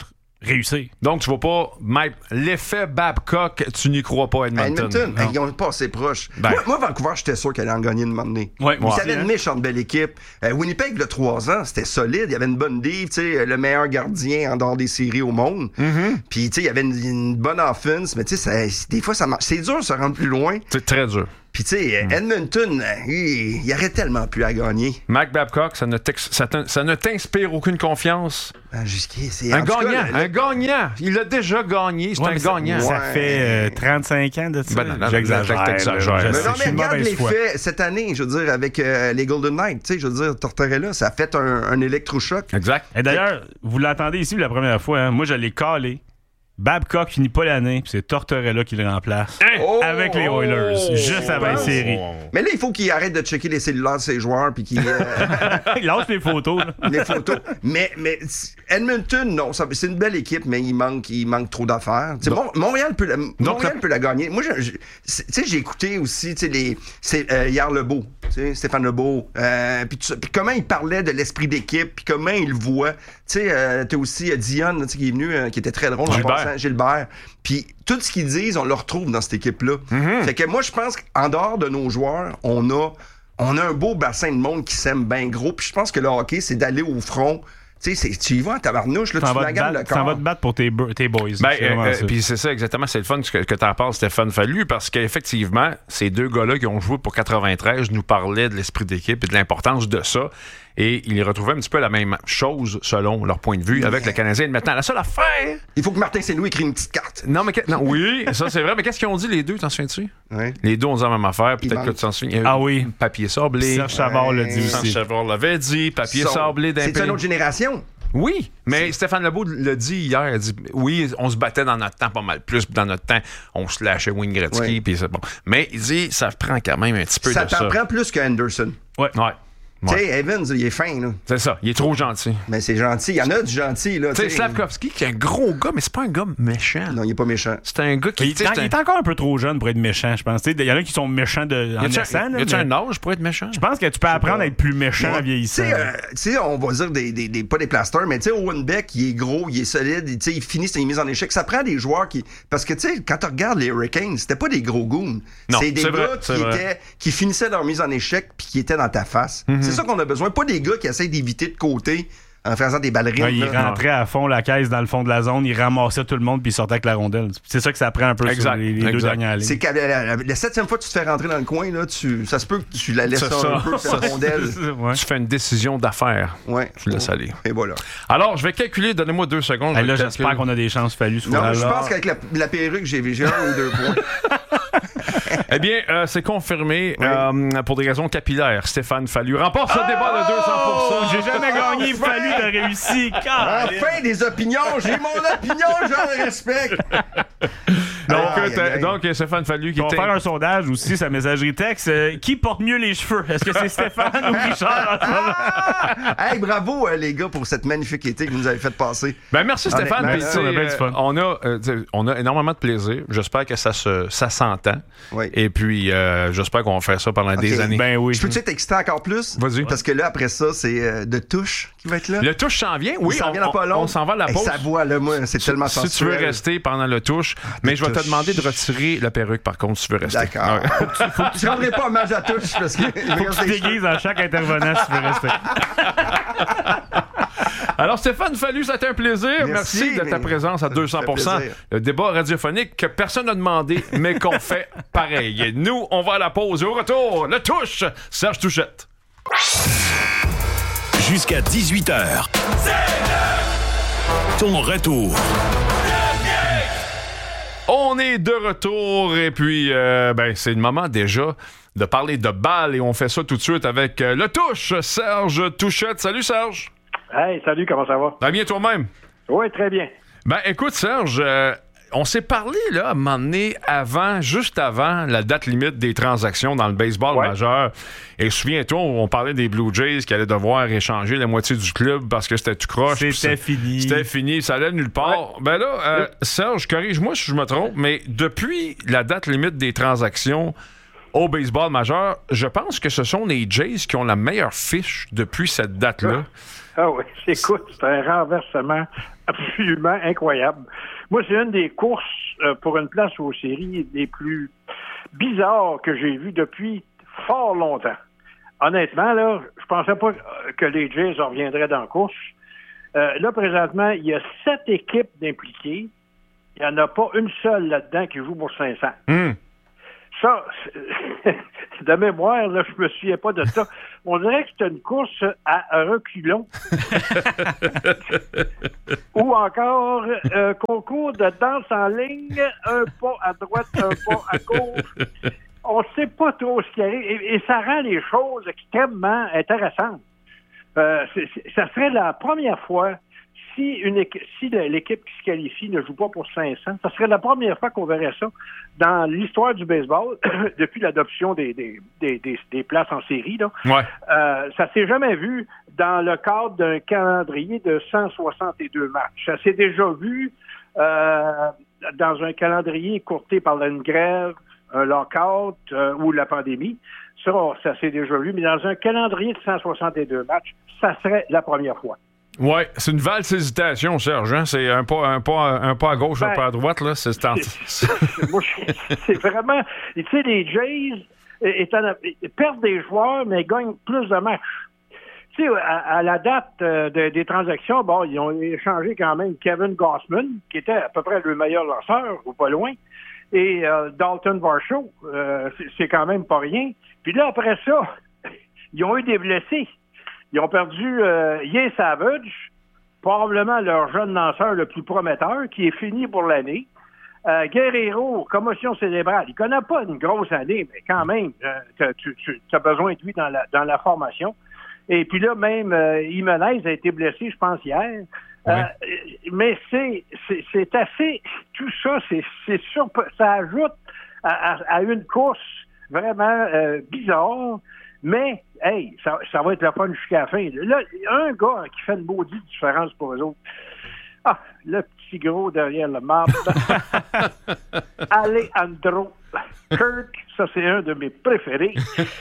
réussir. Donc, tu vas pas... Mike, l'effet Babcock, tu n'y crois pas, Edmonton. Edmonton, hey, ils ont pas assez proche. Ben. Moi, moi, Vancouver, j'étais sûr qu'elle allait en gagner une moment donné. Ouais, moi Ils aussi, avaient hein. une méchante belle équipe. Euh, Winnipeg, il y a trois ans, c'était solide. Il y avait une bonne div, tu sais, le meilleur gardien en dehors des séries au monde. Mm-hmm. Puis, tu sais, il y avait une, une bonne offense, mais tu sais, ça- des fois, ça marche. C'est dur de se rendre plus loin. C'est très dur. Puis, tu sais, Edmonton, euh, il, il y aurait tellement plus à gagner. Mike Babcock, ça ne, t'ex- ça t'in- ça ne t'inspire aucune confiance. Ah, jusqu'à, c'est, Un en tout cas, gagnant, le- un gagnant. Il a déjà gagné, c'est Ouais, un mais ça- gagnant. Ça, Ouais. fait euh, trente-cinq ans de ça. Ben non, non, J'exagère. t'exagères. là. Je Mais Mais sais, non, je mais suis regarde mauvaise les foi. faits cette année, je veux dire, avec euh, les Golden Knights, tu sais, je veux dire, Tortorella, ça a fait un, un électrochoc. Exact. Et d'ailleurs, vous l'entendez ici pour la première fois, hein, moi je l'ai calé. Babcock finit pas l'année, puis c'est Tortorella qui le remplace Oh! avec les Oilers, juste avant la série. Mais là, il faut qu'il arrête de checker les cellulaires de ses joueurs puis qu'il euh, Il lance les photos. là. les photos. Mais, mais Edmonton, non, ça- c'est une belle équipe, mais il manque, il manque trop d'affaires. Tu sais, Mon- Montréal peut la, Montréal la- peut la gagner. Moi, je- je- c'est- tu sais, j'ai écouté aussi, tu sais, les, c'est euh, hier Lebeau, tu sais, Stéphane Lebeau, euh, puis tout ça. Puis comment il parlait de l'esprit d'équipe, puis comment il le voit. Tu sais, euh, t'as aussi euh, Dion, tu sais, qui est venu, euh, qui était très drôle en Gilbert. passant, Gilbert. Puis tout ce qu'ils disent, on le retrouve dans cette équipe-là. Fait que moi, je pense qu'en dehors de nos joueurs, on a, on a un beau bassin de monde qui s'aime bien gros. Puis je pense que le hockey, c'est d'aller au front. Tu sais, c'est- tu y vas en tabarnouche, là, T'en tu vas te maganes le battre- t'en vas corps. te battre pour tes, bo- tes boys. Ben, c'est vraiment euh, ça. euh, puis c'est ça exactement, c'est le fun que, que tu en parles, Stéphane Fallu, parce qu'effectivement, ces deux gars-là qui ont joué pour quatre-vingt-treize nous parlaient de l'esprit d'équipe et de l'importance de ça. Et ils retrouvaient un petit peu la même chose selon leur point de vue avec le Canadien. Maintenant, la seule affaire. Il faut que Martin Saint-Louis écrive une petite carte. Non, mais. que- Non, oui, ça c'est vrai, mais qu'est-ce qu'ils ont dit les deux, t'en souviens-tu? Ouais. Les deux ont dit la même affaire, peut-être manque- que tu t'en souviens. Ah oui. Papier sablé. Serge Chavard l'a dit Serge aussi. Chavard l'avait dit, papier Son- sablé d'un C'est pays. une autre génération. Oui, mais Stéphane Lebeau l'a dit hier. Il a dit oui, on se battait dans notre temps pas mal plus. Puis dans notre temps, on se lâchait Wayne Gretzky. Oui. Puis c'est bon. Mais il dit ça prend quand même un petit peu Ça de ça. t'en prend plus que Anderson. Ouais. Ouais. Tu Ouais. sais, Evans, il est fin, là. C'est ça. Il est trop gentil. Mais c'est gentil. Il y en a du gentil, là. Tu sais, tu sais. Slavkovski, qui est un gros gars, mais c'est pas un gars méchant. Non, il est pas méchant. C'est un gars qui. Il, tu sais, est- c'est il un- est encore un peu trop jeune pour être méchant, je pense. Tu sais, il y en a qui sont méchants de, en Y a-tu naissant. un, là, y a-tu mais un âge pour être méchant? Je pense que tu peux apprendre pas. à être plus méchant en Tu vieillissant. sais, euh, tu sais, on va dire des, des, des- pas des plasters, mais tu sais, Owen Beck, il est gros, il est solide, il, tu sais, il finit ses mises en échec. Ça prend des joueurs qui. Parce que, tu sais, quand tu regardes les Hurricanes, c'était pas des gros goons. Non, C'est des c'est gars vrai, qui, c'est vrai. étaient, qui finissaient leur mise en échec puis qui étaient dans ta face. Mhm. C'est ça qu'on a besoin. Pas des gars qui essaient d'éviter de côté en faisant des ballerines. Ouais, il là. rentrait à fond la caisse dans le fond de la zone, il ramassait tout le monde puis il sortait avec la rondelle. C'est ça que ça prend un peu Exact, sur les, les deux exact. dernières lignes. C'est qu'à la, la- la septième fois que tu te fais rentrer dans le coin, là, tu, ça se peut que tu la laisses C'est un ça. peu, cette rondelle. Ouais. Tu fais une décision d'affaires. Ouais. Tu laisses aller. Et voilà. Alors, je vais calculer. Donnez-moi deux secondes. Hey, je là, vais j'espère calculer. qu'on a des chances fallues ce Non, fois-là. je pense qu'avec la, la perruque, j'ai j'ai un ou deux points. Eh bien, euh, c'est confirmé Oui. euh, pour des raisons capillaires. Stéphane Fallu remporte ce débat de deux cents pour cent. J'ai jamais gagné, Enfin! fallu de réussir. Enfin, des opinions. J'ai mon opinion, je le respecte. Donc, Aïe, euh, aïe, aïe. donc Stéphane Fallu qui On va était... faire un sondage aussi, sa messagerie texte. Euh, qui porte mieux les cheveux? Est-ce que c'est Stéphane ou Richard en ce moment? Ah! Hey, bravo, euh, les gars, pour cette magnifique été que vous nous avez fait passer. Ben merci Stéphane. Honnêtement, Puis, là, tu sais, on a bien du fun. euh, on a, euh, tu sais, on a énormément de plaisir. J'espère que ça se, ça s'entend. Oui. Et puis, euh, j'espère qu'on va faire ça pendant des Ok. années. Ben oui. Je peux-tu t'exciter encore plus? Vas-y. Parce que là, après ça, c'est euh, de touche qui va être là. Le touche s'en vient. Oui, Il s'en on, vient dans pas on- long. on s'en va à la Hey, pause. sa voix, là, moi, c'est tellement Si tu veux sensuel. rester pendant le touche, mais je vais te touche. demander de retirer la perruque, par contre, si tu veux rester. D'accord. Ouais. Tu rendrais pas hommage à touche parce que. il me Faut reste que tu des cheveux. déguises à chaque intervenant si tu veux rester. Alors, Stéphane Fallu, ça a été un plaisir. Merci, Merci, de ta mais présence à ça me deux cents pour cent. fait plaisir. Le débat radiophonique que personne n'a demandé, mais qu'on fait pareil. Nous, on va à la pause. Et au retour, le touche, Serge Touchette. Jusqu'à dix-huit heures. Ton retour. On est de retour et puis euh, ben, c'est le moment déjà de parler de balle et on fait ça tout de suite avec euh, le touche, Serge Touchette. Salut Serge. Hey, salut, comment ça va? Ça va bien toi-même? Oui, très bien. Ben écoute Serge, euh, on s'est parlé là à un moment donné avant, juste avant la date limite des transactions dans le baseball Ouais. majeur. Et souviens-toi, on parlait des Blue Jays qui allaient devoir échanger la moitié du club parce que c'était tout croche. puis C'était ça- fini. C'était fini, ça allait nulle part. Ben là, euh, Serge, corrige-moi si je me trompe, mais depuis la date limite des transactions au baseball majeur, je pense que ce sont les Jays qui ont la meilleure fiche depuis cette date-là. Ah oui, écoute, c'est un renversement absolument incroyable. Moi, c'est une des courses euh, pour une place aux séries les plus bizarres que j'ai vues depuis fort longtemps. Honnêtement, là, je pensais pas que les Jays reviendraient dans la course. Euh, là, présentement, il y a sept équipes d'impliquées. Il n'y en a pas une seule là-dedans qui joue pour cinq cents. Mm. Ça, de mémoire, là, je me souviens pas de ça. On dirait que c'est une course à reculons. Ou encore un concours de danse en ligne, un pas à droite, un pas à gauche. On ne sait pas trop ce qui arrive et, et ça rend les choses extrêmement intéressantes. Euh, c'est, c'est, ça serait la première fois si une équipe, si l'équipe qui se qualifie ne joue pas pour cinq cents, ça serait la première fois qu'on verrait ça dans l'histoire du baseball depuis l'adoption des, des, des, des, des places en série. Là. Ouais. Euh, ça s'est jamais vu dans le cadre d'un calendrier de cent soixante-deux matchs. Ça s'est déjà vu euh, dans un calendrier écourté par une grève, un lockout euh, ou la pandémie. Ça, ça s'est déjà vu, mais dans un calendrier de cent soixante-deux matchs, ça serait la première fois. Oui, c'est une valse hésitation, Serge. Hein? C'est un pas, un, pas, un pas à gauche, ben, un pas à droite. Là. C'est, c'est, moi, c'est vraiment... Tu sais, les Jays étant, perdent des joueurs, mais gagnent plus de matchs. Tu sais, à, à la date euh, de, des transactions, bon, ils ont échangé quand même Kevin Gausman, qui était à peu près le meilleur lanceur, ou pas loin, et euh, Dalton Varsho. Euh, c'est, c'est quand même pas rien. Puis là, après ça, ils ont eu des blessés. Ils ont perdu euh, Yeh Savage, probablement leur jeune lanceur le plus prometteur, qui est fini pour l'année. Euh, Guerrero, commotion cérébrale. Il connaît pas une grosse année, mais quand même, euh, tu, tu as besoin de lui dans la, dans la formation. Et puis là, même euh, Jimenez a été blessé, je pense, hier. Oui. Euh, mais c'est, c'est, c'est assez... Tout ça, c'est, c'est sûr, ça ajoute à, à, à une course vraiment euh, bizarre. Mais, hey, ça, ça va être le fun jusqu'à la fin. Là, un gars qui fait une maudite différence pour eux autres. Ah, le petit gros derrière le marbre. Alejandro Kirk, ça c'est un de mes préférés.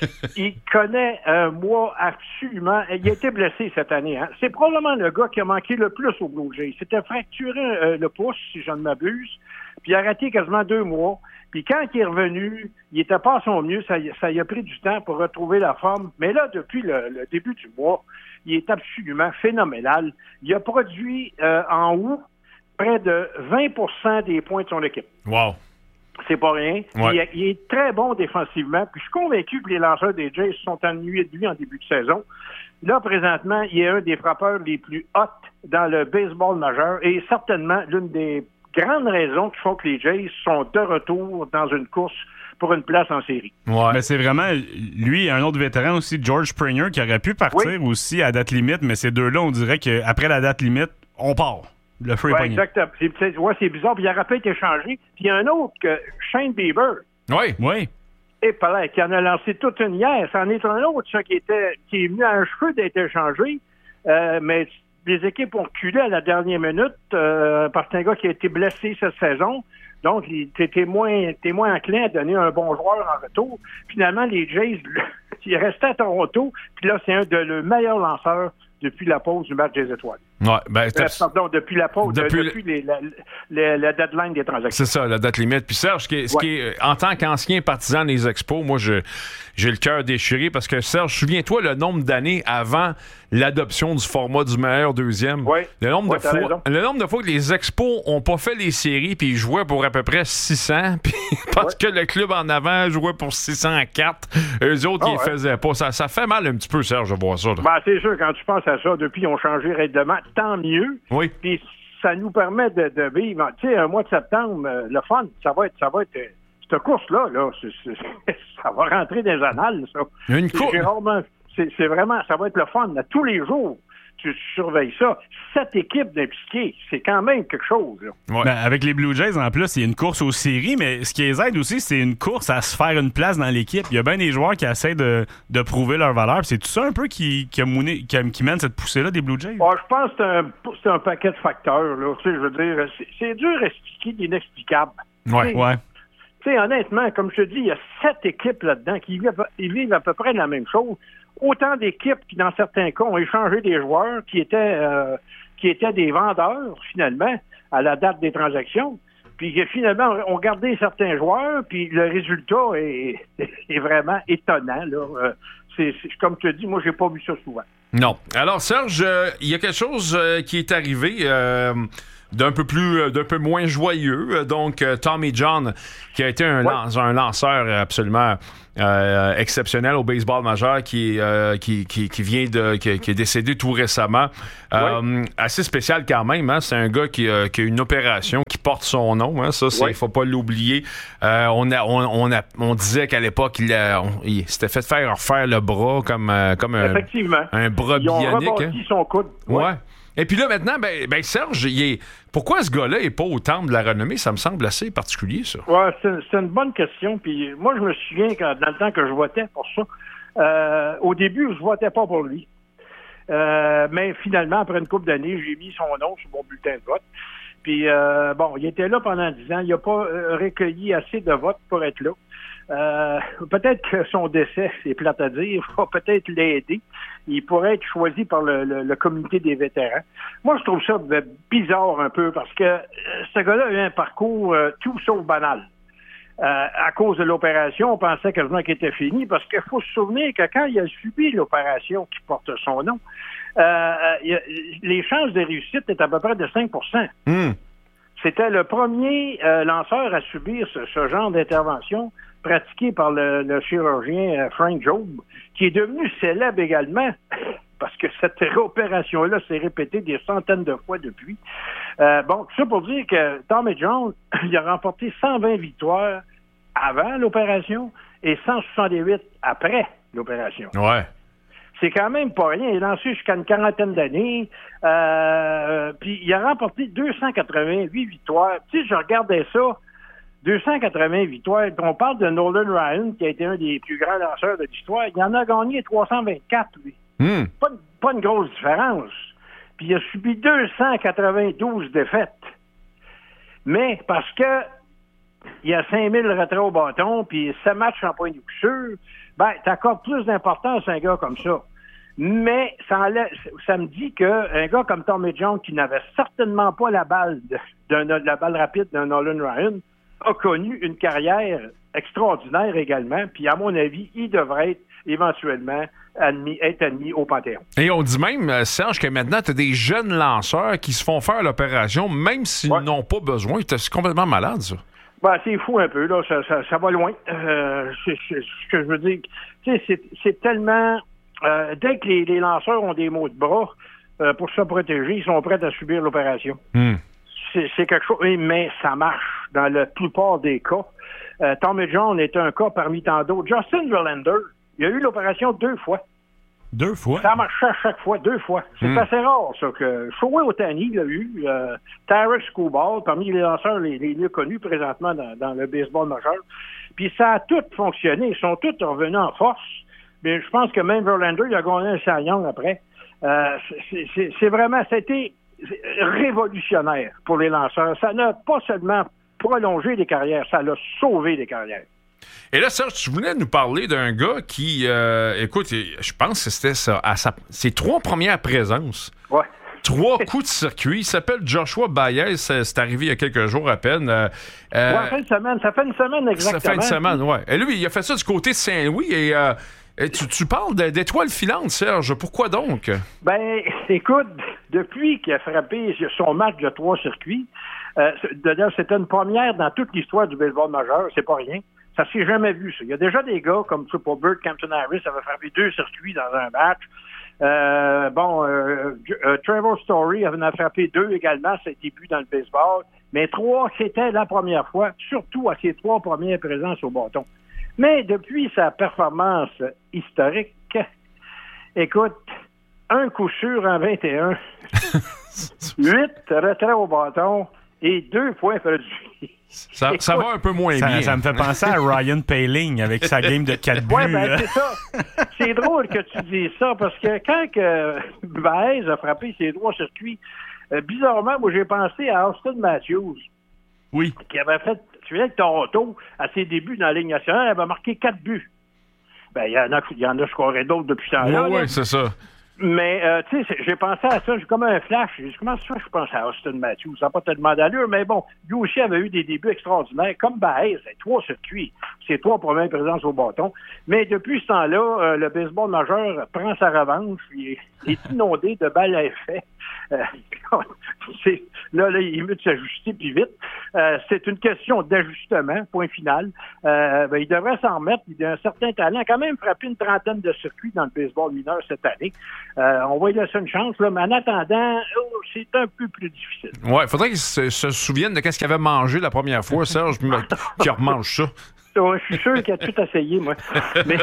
Il connaît un mois absolument... Il a été blessé cette année. Hein. C'est probablement le gars qui a manqué le plus au Blue Jays. Il s'était fracturé euh, le pouce, si je ne m'abuse, puis il a raté quasiment deux mois. Puis quand il est revenu, il était pas à son mieux, ça, ça y a pris du temps pour retrouver la forme. Mais là, depuis le, le début du mois, il est absolument phénoménal. Il a produit euh, en août près de vingt pour cent des points de son équipe. Wow! C'est pas rien. Ouais. Il, il est très bon défensivement. Puis je suis convaincu que les lanceurs des Jays se sont ennuyés de lui en début de saison. Là, présentement, il est un des frappeurs les plus hot dans le baseball majeur et certainement l'une des grandes raisons qui font que les Jays sont de retour dans une course pour une place en série. Ouais. Mais c'est vraiment, lui, un autre vétéran aussi, George Springer, qui aurait pu partir oui. aussi à date limite, mais ces deux-là, on dirait qu'après la date limite, on part. Le feu est ouais, pogné. Exactement. C'est, c'est, ouais, c'est bizarre. Puis il aurait pas été changé. Puis il y a un autre, que Shane Bieber. Oui. Oui. Et pareil, qui en a lancé toute une hier. C'en est un autre, ça, qui était qui est venu à un cheveu d'être échangé. Euh, mais les équipes ont reculé à la dernière minute euh, parce que c'est un gars qui a été blessé cette saison. Donc, t'es moins, t'es moins enclin à donner un bon joueur en retour. Finalement, les Jays, ils restaient à Toronto. Puis là, c'est un de leurs meilleurs lanceurs depuis la pause du match des étoiles. Ouais, ben, euh, pardon, depuis la pause, depuis, de, depuis les, la, la, la deadline des transactions. C'est ça, la date limite. Puis Serge, ce qui est, ce ouais. qui est, en tant qu'ancien partisan des Expos, moi, je, j'ai le cœur déchiré parce que, Serge, souviens-toi le nombre d'années avant l'adoption du format du meilleur deuxième. Ouais. Le nombre ouais, de fois, le nombre de fois que les Expos ont pas fait les séries puis ils jouaient pour à peu près six cents, puis parce ouais. que le club en avant jouait pour six cent quatre, eux autres, oh, ils ouais. faisaient pas. Ça, ça fait mal un petit peu, Serge, de voir ça. Ben, c'est sûr, quand tu penses à ça, depuis, ils ont changé le règlement, tant mieux. Oui. Puis ça nous permet de, de vivre. Tu sais, un mois de septembre, euh, le fun, ça va être, ça va être, euh, cette course-là, là, c'est, c'est, ça va rentrer dans les annales, ça. Une course. C'est, c'est vraiment, ça va être le fun. Là, tous les jours, tu, tu surveilles ça. Sept équipes d'impliqués, c'est quand même quelque chose. Là. Ouais. Ben, avec les Blue Jays, en plus, il y a une course aux séries, mais ce qui les aide aussi, c'est une course à se faire une place dans l'équipe. Il y a bien des joueurs qui essaient de, de prouver leur valeur. C'est tout ça un peu qui, qui, a mouné, qui, a, qui mène cette poussée-là des Blue Jays? Ouais, je pense que c'est un, c'est un paquet de facteurs. Là. Tu sais, je veux dire, c'est, c'est dur à expliquer l'inexplicable. Ouais, ouais. Tu sais, honnêtement, comme je te dis, il y a sept équipes là-dedans qui vivent, ils vivent à peu près la même chose. Autant d'équipes qui, dans certains cas, ont échangé des joueurs qui étaient euh, qui étaient des vendeurs, finalement, à la date des transactions. Puis finalement, on regardait certains joueurs, puis le résultat est, est vraiment étonnant. Là. C'est, c'est, comme tu as dit, moi, j'ai pas vu ça souvent. Non. Alors, Serge, euh, il y a quelque chose euh, qui est arrivé euh, d'un peu plus, d'un peu moins joyeux. Donc, euh, Tommy John, qui a été un, ouais. lance, un lanceur absolument euh, exceptionnel au baseball majeur, qui, euh, qui, qui, qui vient de, qui, qui est décédé tout récemment. Euh, ouais. Assez spécial quand même. Hein? C'est un gars qui, euh, qui a une opération qui porte son nom. Hein? Ça, il ouais. faut pas l'oublier. Euh, on, a, on, on, a, on disait qu'à l'époque, il, a, on, il s'était fait faire refaire le bras comme, euh, comme un, un bras Ils ont bionique. Hein? son coude. Ouais. ouais. Et puis là, maintenant, ben, ben Serge, il est... pourquoi ce gars-là n'est pas au temple de la renommée? Ça me semble assez particulier, ça. Oui, c'est, c'est une bonne question. Puis moi, je me souviens que dans le temps que je votais pour ça, euh, au début, je votais pas pour lui. Euh, mais finalement, après une couple d'années, j'ai mis son nom sur mon bulletin de vote. Puis, euh, bon, il était là pendant dix ans. Il n'a pas euh, recueilli assez de votes pour être là. Euh, peut-être que son décès, c'est plate à dire, va peut-être l'aider. Il pourrait être choisi par le, le, le comité des vétérans. Moi, je trouve ça bizarre un peu parce que euh, ce gars-là a eu un parcours euh, tout sauf banal. Euh, à cause de l'opération, on pensait quasiment qu'il était fini parce qu'il faut se souvenir que quand il a subi l'opération qui porte son nom, euh, il a, les chances de réussite étaient à peu près de cinq pour cent. Mm. C'était le premier euh, lanceur à subir ce, ce genre d'intervention pratiqué par le, le chirurgien Frank Jobe, qui est devenu célèbre également, parce que cette opération-là s'est répétée des centaines de fois depuis. Euh, bon, tout ça pour dire que Tommy John, il a remporté cent vingt victoires avant l'opération et cent soixante-dix-huit après l'opération. Ouais. C'est quand même pas rien. Il est lancé jusqu'à une quarantaine d'années. Euh, puis il a remporté deux cent quatre-vingt-huit victoires. Tu sais, je regardais ça, deux cent quatre-vingts victoires. On parle de Nolan Ryan, qui a été un des plus grands lanceurs de l'histoire. Il en a gagné trois cent vingt-quatre, lui. Mm. Pas, pas une grosse différence. Puis il a subi deux cent quatre-vingt-douze défaites. Mais parce que il y a cinq mille retraits au bâton, puis sept matchs en point de coup sûr, ben, t'accordes plus d'importance à un gars comme ça. Mais ça, enlève, ça me dit qu'un gars comme Tommy John, qui n'avait certainement pas la balle de, de, de la balle rapide d'un Nolan Ryan, a connu une carrière extraordinaire également, puis à mon avis, il devrait être éventuellement admis, être admis au Panthéon. Et on dit même, Serge, que maintenant, tu as des jeunes lanceurs qui se font faire l'opération, même s'ils ouais. n'ont pas besoin. C'est complètement malade, ça. Ben, c'est fou un peu, là. Ça, ça, ça va loin. Euh, c'est, c'est, ce que je veux dire, tu sais, c'est, c'est tellement... Euh, dès que les, les lanceurs ont des maux de bras, euh, pour se protéger, ils sont prêts à subir l'opération. Mm. C'est, c'est quelque chose... Mais ça marche dans la plupart des cas. Euh, Tommy John est un cas parmi tant d'autres. Justin Verlander, il a eu l'opération deux fois. Deux fois? Ça a marché à chaque fois, deux fois. C'est mm. assez rare, ça. que Shohei Ohtani l'a eu. Euh, Tarik Skubal, parmi les lanceurs les, les mieux connus présentement dans, dans le baseball majeur. Puis ça a tout fonctionné. Ils sont tous revenus en force. Mais je pense que même Verlander, il a gagné un Cy Young après. Euh, c'est, c'est, c'est vraiment... C'était révolutionnaire pour les lanceurs. Ça n'a pas seulement prolongé des carrières, ça l'a sauvé des carrières. Et là, Serge, tu voulais nous parler d'un gars qui, euh, écoute, je pense que c'était ça, à sa, ses trois premières présences. Ouais. Trois coups de circuit. Il s'appelle Joshua Baez. C'est, c'est arrivé il y a quelques jours à peine. Euh, ouais, ça fait une semaine. Ça fait une semaine exactement. Ça fait une semaine, oui. Et lui, il a fait ça du côté de Saint-Louis. Et, euh, et tu, tu parles d'étoiles filantes, Serge. Pourquoi donc? Ben, écoute, depuis qu'il a frappé son match de trois circuits, euh, d'ailleurs, c'était une première dans toute l'histoire du baseball majeur. C'est pas rien. Ça s'est jamais vu, ça. Il y a déjà des gars comme Triple Bird, Campton Harris avait frappé deux circuits dans un match. Euh, bon, euh, euh, Trevor Story avait frappé deux également, ses débuts dans le baseball. Mais trois, c'était la première fois, surtout à ses trois premières présences au bâton. Mais depuis sa performance historique, écoute, un coup sûr en vingt et un, huit retraits au bâton et deux points perdus. Ça, écoute, ça va un peu moins ça, bien. Ça me fait penser à Ryan Poehling avec sa game de quatre buts. Oui, ben c'est ça. C'est drôle que tu dises ça, parce que quand que Baez a frappé ses trois circuits, euh, bizarrement, moi, j'ai pensé à Austin Matthews. Oui. Qui avait fait, tu sais, avec Toronto, à ses débuts dans la Ligue nationale, il avait marqué quatre buts. Ben, il y en a, il y en a scoré d'autres depuis ce temps-là. Oui, oui, c'est ça. Mais, euh, tu sais, j'ai pensé à ça, j'ai comme un flash. J'ai dit, comment ça, je pense à Austin Matthews? Ça n'a pas tellement d'allure, mais bon, lui aussi avait eu des débuts extraordinaires, comme Baez, c'est trois circuits, c'est trois premières présences au bâton. Mais depuis ce temps-là, euh, le baseball majeur prend sa revanche, il est, il est inondé de balles à effet. Euh, c'est, là, là, il est mieux de s'ajuster plus vite. Euh, c'est une question d'ajustement, point final. Euh, ben, il devrait s'en remettre. Il a un certain talent. Il a quand même frappé une trentaine de circuits dans le baseball mineur cette année. Euh, on va lui laisser une chance, là, mais en attendant, oh, c'est un peu plus difficile. Ouais, il faudrait qu'il se, se souvienne de ce qu'il avait mangé la première fois, Serge, qu'il remange ça. Ouais, je suis sûr qu'il a tout essayé, moi. Mais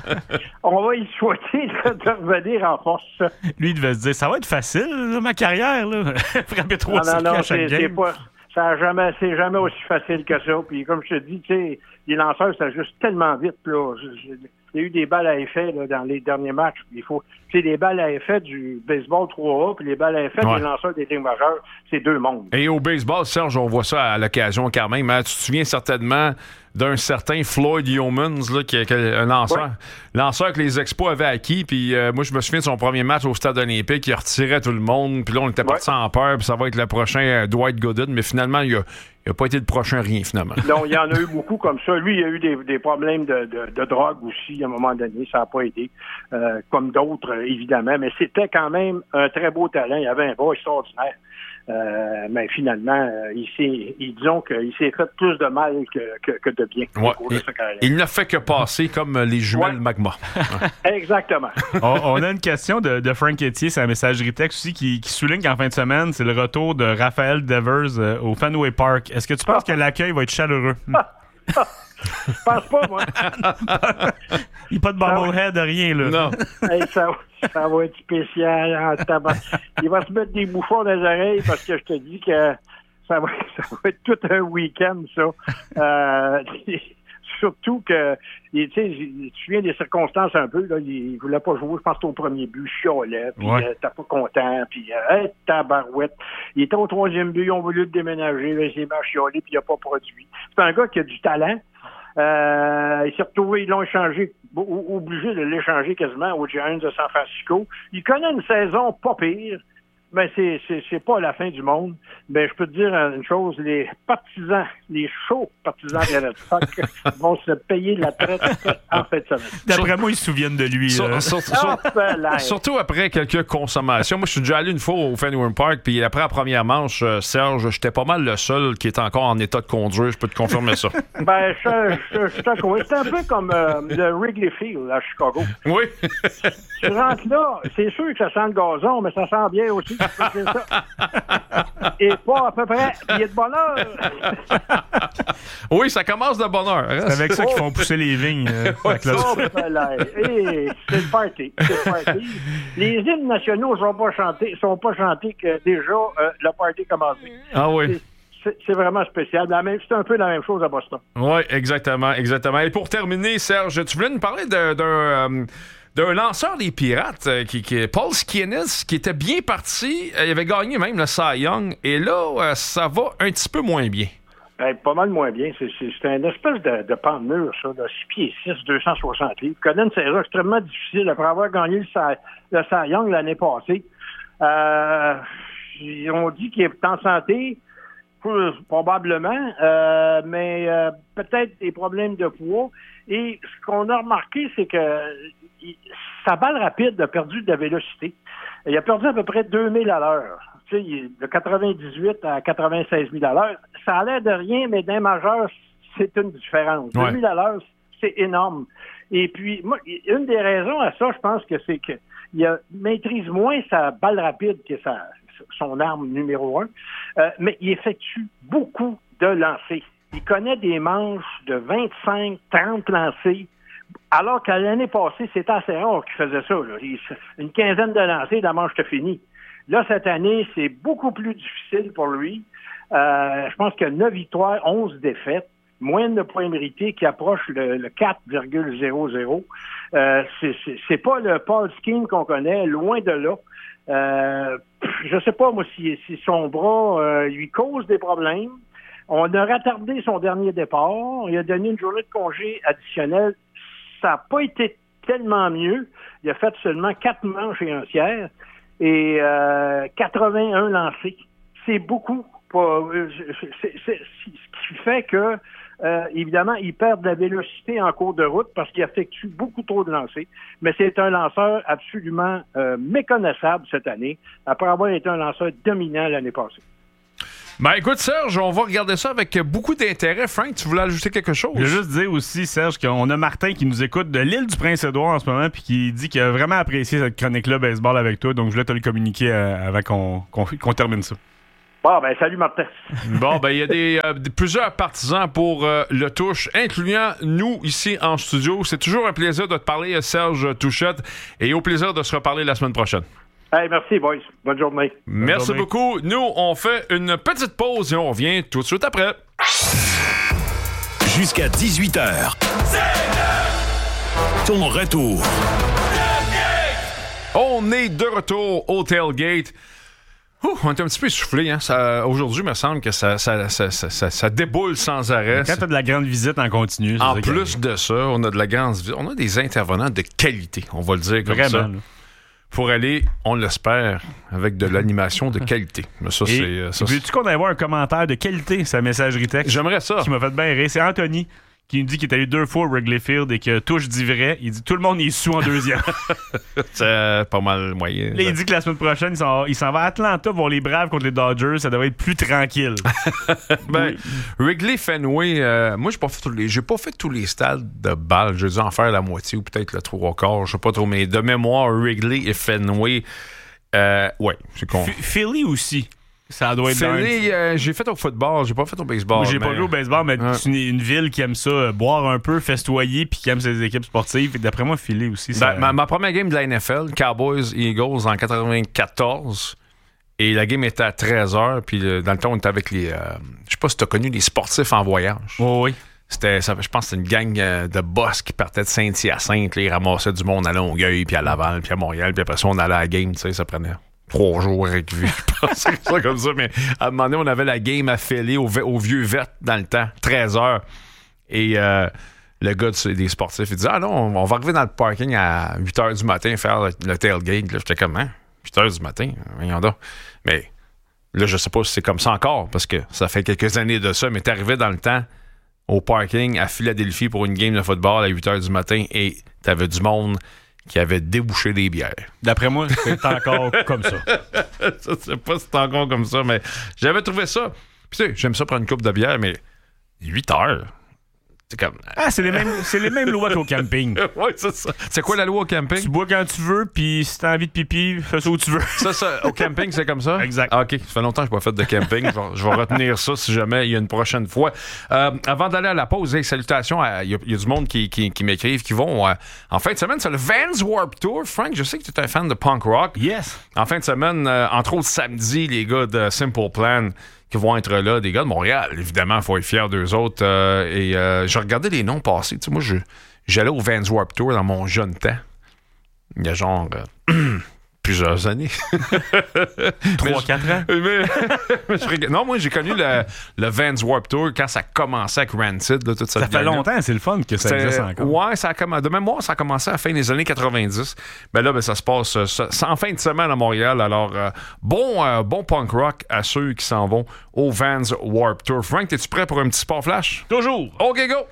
on va y souhaiter de, de revenir en force. Lui, il devait se dire, ça va être facile, là, ma carrière, là. Frapper trois non, non, non, à chaque c'est, c'est game. pas, ça a jamais, c'est jamais aussi facile que ça. Puis comme je te dis, tu sais, les lanceurs, ça juste tellement vite, là. Il y a eu des balles à effet là, dans les derniers matchs. Il faut, tu sais, les balles à effet du baseball trois A puis les balles à effet ouais. des lanceurs des ligues majeures, c'est deux mondes. Et au baseball, Serge, on voit ça à l'occasion quand même. Hein? Tu te souviens certainement d'un certain Floyd Yeomans, là, qui est un lanceur, ouais. lanceur que les Expos avaient acquis. Puis euh, moi, je me souviens de son premier match au Stade olympique. Il retirait tout le monde. Puis là, on était parti ouais. en peur. Puis ça va être le prochain euh, Dwight Gooden. Mais finalement, il a Il n'a pas été le prochain rien, finalement. Non, il y en a eu beaucoup comme ça. Lui, il a eu des, des problèmes de, de, de drogue aussi, à un moment donné. Ça n'a pas aidé. Euh, comme d'autres, évidemment. Mais c'était quand même un très beau talent. Il avait un bras extraordinaire. Euh, mais finalement, euh, il s'est, il, disons qu'il s'est fait plus de mal que, que, que de bien. Ouais, il, il n'a fait que passer comme les jumelles ouais. Magma. Exactement. on, on a une question de, de Frank Etier, c'est un messagerie texte aussi, qui, qui souligne qu'en fin de semaine, c'est le retour de Raphaël Devers euh, au Fenway Park. Est-ce que tu penses ah. que l'accueil va être chaleureux? Ah. Ah. Je pense pas, moi. Il n'y a pas de bobblehead, rien, là. Non. Hey, ça, ça va être spécial en tabac. Il va se mettre des bouffons dans les oreilles parce que je te dis que ça va, ça va être tout un week-end, ça. Euh, surtout que, tu sais, tu te souviens des circonstances un peu, là, il voulait pas jouer, je pense que c'était au premier but, chiolait, puis ouais. euh, t'es pas content, puis euh, hey, tabarouette. Il était au troisième but, ils ont voulu le déménager, là, il s'est mis à chioler, puis il a pas produit. C'est un gars qui a du talent. Euh, il s'est retrouvé, ils l'ont échangé, obligé de l'échanger quasiment aux Giants de San Francisco. Il connaît une saison pas pire, mais c'est, c'est, c'est pas la fin du monde. Mais je peux te dire une chose, les partisans, les chauds partisans de la Red Sox vont se payer la traite en fin de semaine. D'après moi, ils se souviennent de lui. Sur, sur, sur, surtout après quelques consommations. Moi, je suis déjà allé une fois au Fenway Park, puis après la première manche, Serge, j'étais pas mal le seul qui est encore en état de conduire. Je peux te confirmer ça. Ben, je, je, je t'en convainc. C'est un peu comme euh, le Wrigley Field à Chicago. Oui. Tu rentres là, c'est sûr que ça sent le gazon, mais ça sent bien aussi. Ça. Et pas à peu près. Il est de bonheur. Oui, ça commence de bonheur. Hein? C'est avec ça qu'ils font pousser les vignes. Euh, ouais, ça, hey, c'est le party. C'est le party. Les hymnes nationaux ne sont pas chantés, sont pas chantés que déjà euh, le party commence. Ah oui. C'est, c'est vraiment spécial. La même, c'est un peu la même chose à Boston. Oui, exactement, exactement. Et pour terminer, Serge, tu voulais nous parler de, d'un... Euh, d'un lanceur des Pirates, euh, qui, qui est Paul Skenes, qui était bien parti. Euh, il avait gagné même le Cy Young. Et là, euh, ça va un petit peu moins bien. Ben, pas mal moins bien. C'est, c'est, c'est une espèce de, de pan de mur, ça. De six pieds six, deux cent soixante livres. Il connaît une saison extrêmement difficile après avoir gagné le Cy, le Cy Young l'année passée. Euh, on dit qu'il est en santé, probablement, euh, mais euh, peut-être des problèmes de poids. Et ce qu'on a remarqué, c'est que il, sa balle rapide a perdu de la vélocité. Il a perdu à peu près deux mille à l'heure. Tu sais, de quatre-vingt-dix-huit à quatre-vingt-seize mille à l'heure. Ça a l'air de rien, mais d'un majeur, c'est une différence. Ouais. deux mille à l'heure, c'est énorme. Et puis, moi, une des raisons à ça, je pense que c'est que il a, maîtrise moins sa balle rapide que sa, son arme numéro un, euh, mais il effectue beaucoup de lancers. Il connaît des manches de vingt-cinq, trente lancers, alors qu'à l'année passée, c'était assez rare qu'il faisait ça. Là. Il, une quinzaine de lancers, la manche était finie. Là, cette année, c'est beaucoup plus difficile pour lui. Euh, je pense qu'il y a neuf victoires, onze défaites, moyenne de points mérités qui approche le, le quatre virgule zéro zéro. Euh, c'est, c'est, c'est pas le Paul Skenes qu'on connaît, loin de là. Euh, je sais pas, moi, si, si son bras euh, lui cause des problèmes. On a retardé son dernier départ. Il a donné une journée de congé additionnelle. Ça n'a pas été tellement mieux. Il a fait seulement quatre manches et un tiers et euh, quatre-vingt-un lancés. C'est beaucoup. Pas, c'est, c'est, c'est, ce qui fait que, euh, évidemment, il perd de la vélocité en cours de route parce qu'il effectue beaucoup trop de lancers. Mais c'est un lanceur absolument euh, méconnaissable cette année, après avoir été un lanceur dominant l'année passée. Ben écoute, Serge, on va regarder ça avec beaucoup d'intérêt. Frank, tu voulais ajouter quelque chose? Je veux juste dire aussi, Serge, qu'on a Martin qui nous écoute de l'île du Prince-Édouard en ce moment puis qui dit qu'il a vraiment apprécié cette chronique-là baseball avec toi. Donc, je voulais te le communiquer euh, avant qu'on, qu'on, qu'on termine ça. Bon, ben salut Martin. Bon, ben il y a des, euh, plusieurs partisans pour euh, le touche, incluant nous ici en studio. C'est toujours un plaisir de te parler, Serge Touchette, et au plaisir de se reparler la semaine prochaine. Hey, merci, boys. Bonne journée. Bonne Merci journée. beaucoup. Nous, on fait une petite pause et on revient tout de suite après. Jusqu'à dix-huit heures. Ton retour. On est de retour au tailgate. Ouh, on est un petit peu essoufflé. Hein? Ça, aujourd'hui, il me semble que ça, ça, ça, ça, ça, ça déboule sans arrêt. Quand tu as de la grande visite en continu. En plus de ça, on a de la grande visite. On a des intervenants de qualité, on va le dire comme Vraiment, ça. là. Pour aller, on l'espère, avec de l'animation de qualité. Mais ça, Et c'est. Ça, veux-tu qu'on aille voir un commentaire de qualité sa messagerie texte? J'aimerais ça. Qui m'a fait bien rire. C'est Anthony qui nous dit qu'il est allé deux fois au Wrigley Field et que Touche dit vrai. Il dit tout le monde est sous en deuxième. C'est pas mal moyen. Là, il dit que la semaine prochaine, il s'en, il s'en va à Atlanta voir les Braves contre les Dodgers. Ça devrait être plus tranquille. ben, Wrigley Fenway, euh, moi, j'ai pas fait tous les, j'ai pas fait tous les stades de balle. J'ai dû en faire la moitié ou peut-être le trois quarts. Je sais pas trop, mais de mémoire, Wrigley et Fenway, euh, ouais, c'est con. F- Philly aussi. Ça doit être Philly, euh, j'ai fait au football, j'ai pas fait au baseball. Moi, j'ai mais... pas joué au baseball, mais ouais. c'est une, une ville qui aime ça, euh, boire un peu, festoyer, puis qui aime ses équipes sportives. Et d'après moi, Philly aussi. Ça... Ben, ma, ma première game de la N F L, Cowboys-Eagles en quatre-vingt-quatorze, et la game était à treize heures, puis euh, dans le temps, on était avec les... Euh, je sais pas si t'as connu les sportifs en voyage. Oh, oui. C'était, ça, je pense que c'était une gang euh, de boss qui partait de Saint-Hyacinthe, là, ils ramassaient du monde à Longueuil, puis à Laval, puis à Montréal, puis après ça, on allait à la game, tu sais, ça prenait... Trois jours avec vue, je pense que c'est ça comme ça. Mais à un moment donné, on avait la game à Philly au, au vieux Vert dans le temps, treize heures. Et euh, le gars de, des sportifs, il disait « Ah non, on va arriver dans le parking à huit heures du matin faire le, le tailgate. » Là, j'étais comme hein, « huit heures du matin? Voyons donc. » Mais là, je sais pas si c'est comme ça encore, parce que ça fait quelques années de ça, mais t'arrivais dans le temps au parking à Philadelphie pour une game de football à huit heures du matin et t'avais du monde qui avait débouché des bières. D'après moi, c'est encore comme ça. Je sais pas si c'est encore comme ça, mais j'avais trouvé ça. Puis tu sais, j'aime ça prendre une coupe de bière, mais huit heures, c'est comme... Ah, c'est les mêmes, c'est les mêmes lois qu'au camping. Oui, c'est ça. C'est quoi la loi au camping? Tu bois quand tu veux, puis si t'as envie de pipi, fais ça où tu veux. Ça, ça, au camping, c'est comme ça? Exact. Ah, OK, ça fait longtemps que je n'ai pas fait de camping. Je vais, je vais retenir ça si jamais il y a une prochaine fois. Euh, avant d'aller à la pause, hey, salutations. Il y, y a du monde qui, qui, qui m'écrivent, qui vont... Euh, en fin de semaine, c'est le Vans Warped Tour. Frank, je sais que tu es un fan de punk rock. Yes. En fin de semaine, euh, entre autres samedi, les gars de Simple Plan qui vont être là, des gars de Montréal, évidemment, il faut être fier d'eux autres. Euh, et euh, je regardais les noms passer. Tu sais, moi, je, j'allais au Vans Warped Tour dans mon jeune temps. Il y a genre euh, plusieurs années. trois quatre ans? Mais, je, non, moi, j'ai connu le, le Vans Warped Tour quand ça commençait avec Rancid. Là, toute cette ça fait gang-là. longtemps, c'est le fun que ça C'est, existe encore. Ouais, ça a comm- de mémoire, ça a commencé à la fin des années quatre-vingt-dix. Ben là, ben, ça se passe euh, ça, ça, en fin de semaine à Montréal. Alors, euh, bon, euh, bon punk rock à ceux qui s'en vont au Vans Warped Tour. Frank, es-tu prêt pour un petit sport flash? Toujours. OK, go!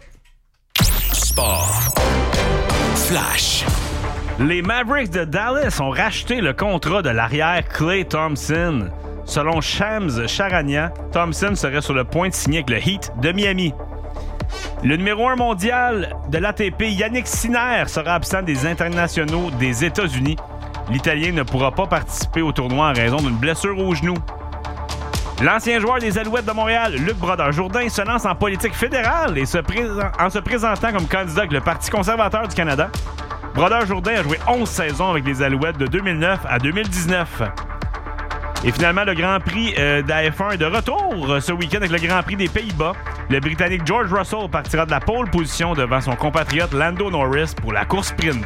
Sport flash. Les Mavericks de Dallas ont racheté le contrat de l'arrière Klay Thompson. Selon Shams Charania, Thompson serait sur le point de signer avec le Heat de Miami. Le numéro un mondial de l'A T P, Yannick Sinner, sera absent des internationaux des États-Unis. L'Italien ne pourra pas participer au tournoi en raison d'une blessure au genou. L'ancien joueur des Alouettes de Montréal, Luc Brodeur-Jourdain, se lance en politique fédérale et se présent, en se présentant comme candidat avec le Parti conservateur du Canada. Brodeur-Jourdain a joué onze saisons avec les Alouettes de deux mille neuf à deux mille dix-neuf. Et finalement, le Grand Prix euh, de la F un est de retour euh, ce week-end avec le Grand Prix des Pays-Bas. Le Britannique George Russell partira de la pole position devant son compatriote Lando Norris pour la course sprint.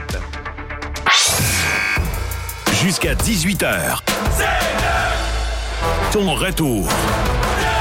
Jusqu'à dix-huit heures. Ton retour.